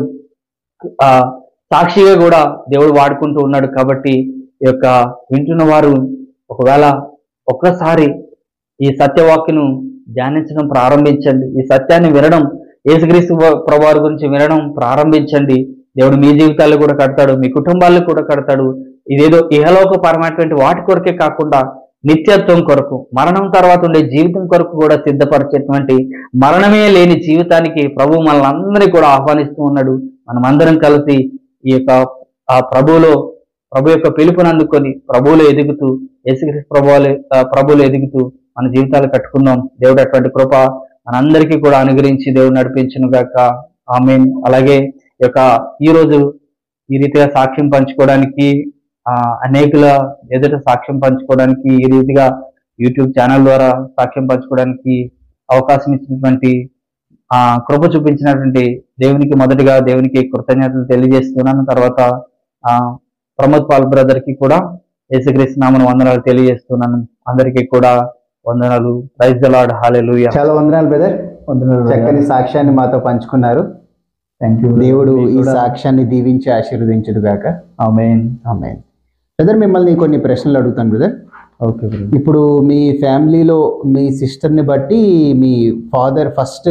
Speaker 1: ఆ సాక్షిగా కూడా దేవుడు వాడుకుంటూ ఉన్నాడు. కాబట్టి ఈ యొక్క వింటున్న వారు ఒకవేళ ఒక్కసారి ఈ సత్యవాక్యను ధ్యానించడం ప్రారంభించండి, ఈ సత్యాన్ని వినడం, యేసుక్రీస్తు ప్రభువారి గురించి వినడం ప్రారంభించండి. దేవుడు మీ జీవితాలు కూడా కడతాడు, మీ కుటుంబాలను కూడా కడతాడు. ఇదేదో ఇహలోకపరమైనటువంటి వాటి కొరకే కాకుండా నిత్యత్వం కొరకు, మరణం తర్వాత ఉండే జీవితం కొరకు కూడా సిద్ధపరిచేటువంటి, మరణమే లేని జీవితానికి ప్రభు మనల్ని అందరినీ కూడా ఆహ్వానిస్తూ ఉన్నాడు. మనం అందరం కలిసి ఈ యొక్క ఆ ప్రభువులో ప్రభు యొక్క పిలుపుని అందుకొని ప్రభువులో ఎదుగుతూ, యేసుక్రీస్తు ప్రభువులు ప్రభువులో ఎదుగుతూ మన జీవితాలు కట్టుకుందాం. దేవుడు అటువంటి కృప మనందరికీ కూడా అనుగ్రహించి దేవుడు నడిపించును గాక. ఆమేన్. అలాగే ఈ యొక్క ఈ రోజు ఈ రీతిగా సాక్ష్యం పంచుకోవడానికి, ఆ అనేకుల ఎదుట సాక్ష్యం పంచుకోవడానికి, ఈ రీతిగా యూట్యూబ్ ఛానల్ ద్వారా సాక్ష్యం పంచుకోవడానికి అవకాశం ఇచ్చినటువంటి, ఆ కృప చూపించినటువంటి దేవునికి మొదటిగా దేవునికి కృతజ్ఞతలు తెలియజేస్తున్నాను. తర్వాత ఆ ప్రమోద్ పాల్ బ్రదర్ కి కూడా యేసుక్రీస్తు నామమున వందనాలు తెలియజేస్తున్నాను. అందరికీ కూడా వందనాలు. Praise the lord. హల్లెలూయా.
Speaker 2: చాలా వందనాలు బ్రదర్, వందనాలు. చక్కని సాక్ష్యాన్ని మాతో పంచుకున్నారు.
Speaker 1: Thank you.
Speaker 2: దేవుడు ఈ సాక్ష్యాన్ని దీవించి ఆశీర్వదించును గాక.
Speaker 1: ఆమేన్.
Speaker 2: ఆమేన్. బ్రదర్, మిమ్మల్ని కొన్ని ప్రశ్నలు అడుగుతాను బ్రదర్.
Speaker 1: Okay brother.
Speaker 2: ఇప్పుడు మీ ఫ్యామిలీలో మీ సిస్టర్ని బట్టి మీ ఫాదర్ ఫస్ట్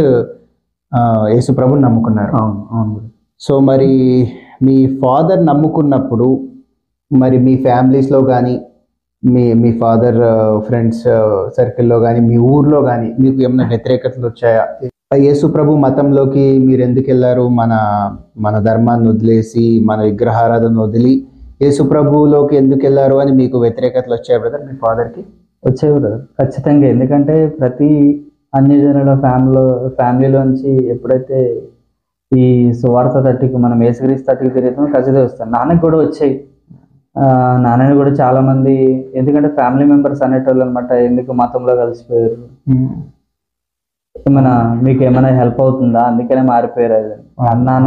Speaker 2: యేసు ప్రభుని నమ్ముకున్నారు.
Speaker 1: అవును అవును.
Speaker 2: సో మరి మీ ఫాదర్ నమ్ముకున్నప్పుడు మరి మీ ఫ్యామిలీస్లో కానీ, మీ మీ ఫాదర్ ఫ్రెండ్స్ సర్కిల్లో కానీ, మీ ఊర్లో కానీ మీకు ఏమైనా వ్యతిరేకతలు వచ్చాయా? యేసు ప్రభు మతంలోకి మీరు ఎందుకు వెళ్ళారు, మన మన ధర్మాన్ని వదిలేసి, మన విగ్రహారాధన వదిలి యేసు ప్రభువులోకి ఎందుకు వెళ్ళారు అని మీకు వ్యతిరేకతలు వచ్చాయి బ్రదర్ మీ ఫాదర్కి?
Speaker 1: వచ్చాయి బ్రదర్, ఖచ్చితంగా. ఎందుకంటే ప్రతి అన్యజనుల ఫ్యామిలీలో ఫ్యామిలీలోంచి ఎప్పుడైతే ఈ సువార్త తట్టుకు, మనం యేసుక్రీస్తు తట్టుకు తిరుగుతామో ఖచ్చితంగా వస్తాం. నాన్నకి కూడా వచ్చాయి. నాన్నని కూడా చాలా మంది, ఎందుకంటే ఫ్యామిలీ మెంబర్స్ అనేటోళ్ళు అనమాట, ఎందుకు మతంలో కలిసిపోయారు, ఏమైనా మీకు ఏమైనా హెల్ప్ అవుతుందా, అందుకనే మారిపోయారు అది నాన్న.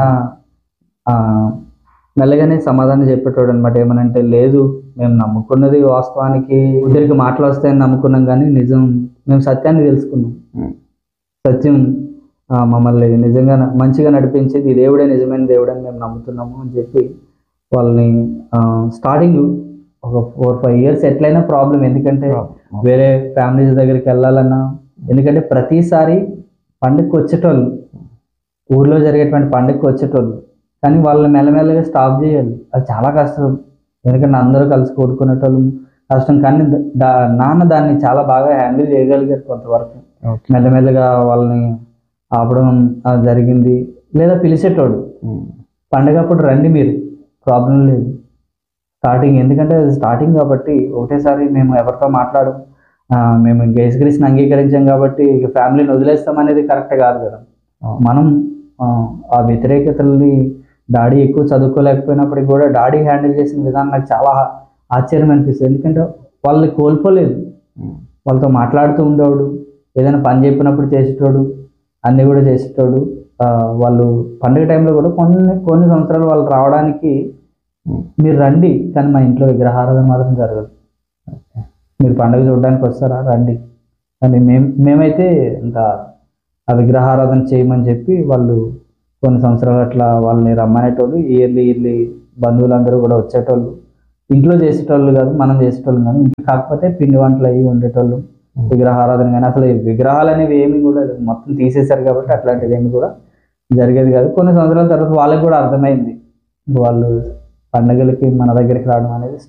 Speaker 1: మెల్లగానే సమాధానం చెప్పేటోడు అనమాట. ఏమనంటే లేదు, మేము నమ్ముకున్నది వాస్తవానికి ఇద్దరికి మాటలు వస్తాయని నమ్ముకున్నాం, కానీ నిజం మేము సత్యాన్ని తెలుసుకున్నాం. సత్యం మమ్మల్ని నిజంగా మంచిగా నడిపించేది ఈ దేవుడే నిజమైన దేవుడని మేము నమ్ముతున్నాము అని చెప్పి వాళ్ళని స్టార్టింగ్ ఒక ఫోర్ ఫైవ్ ఇయర్స్ ఎట్లయినా ప్రాబ్లం. ఎందుకంటే వేరే ఫ్యామిలీస్ దగ్గరికి వెళ్ళాలన్నా, ఎందుకంటే ప్రతిసారి పండుగకి వచ్చేటోళ్ళు, ఊర్లో జరిగేటువంటి పండుగకి వచ్చేటోళ్ళు, కానీ వాళ్ళని మెల్లమెల్లగా స్టాప్ చేయాలి. అది చాలా కష్టం, ఎందుకంటే అందరూ కలిసి కొడుకునేటోళ్ళు కష్టం. కానీ నాన్న దాన్ని చాలా బాగా హ్యాండిల్ చేయగలిగారు కొంతవరకు. మెల్లమెల్లగా వాళ్ళని ఆపడం జరిగింది. లేదా పిలిచేటోడు, పండగ అప్పుడు రండి మీరు, ప్రాబ్లం లేదు. స్టార్టింగ్, ఎందుకంటే స్టార్టింగ్ కాబట్టి ఒకటేసారి మేము ఎవరితో మాట్లాడడం, మేము ఇంకా యేసుక్రీస్తుని అంగీకరించాం కాబట్టి ఇక ఫ్యామిలీని వదిలేస్తాం అనేది కరెక్ట్ కాదు కదా. మనం ఆ వ్యతిరేకతల్ని, డాడీ ఎక్కువ చదువుకోలేకపోయినప్పటికీ కూడా డాడీ హ్యాండిల్ చేసిన విధానం నాకు చాలా ఆశ్చర్యం అనిపిస్తుంది. ఎందుకంటే వాళ్ళని కోల్పోలేదు, వాళ్ళతో మాట్లాడుతూ ఉండేవాడు, ఏదైనా పని చెప్పినప్పుడు చేసేటోడు, అన్నీ కూడా చేసేటోడు. ఆ, వాళ్ళు పండుగ టైంలో కూడా కొన్ని కొన్ని సంవత్సరాలు వాళ్ళు రావడానికి మీరు రండి, కానీ మా ఇంట్లో విగ్రహారాధన మాత్రం జరగదు. మీరు పండుగ చూడడానికి వస్తారా రండి, కానీ మేము మేమైతే ఇంకా ఆ విగ్రహారాధన చేయమని చెప్పి వాళ్ళు కొన్ని సంవత్సరాలు అట్లా వాళ్ళని రమ్మనేటోళ్ళు. ఇయర్లీ ఇయర్లీ బంధువులందరూ కూడా వచ్చేటోళ్ళు. ఇంట్లో చేసేటోళ్ళు కాదు, మనం చేసేటోళ్ళు కానీ ఇంట్లో కాకపోతే పిండి వంటలు అవి వండేటోళ్ళు. విగ్రహారాధన కానీ అసలు ఈ విగ్రహాలు అనేవి ఏమి కూడా మొత్తం తీసేశారు కాబట్టి అట్లాంటిది ఏమి కూడా జరిగేది కాదు. కొన్ని సంవత్సరాల తర్వాత వాళ్ళకి కూడా అర్థమైంది, వాళ్ళు పండగలకి మన దగ్గరికి రావడం అనేది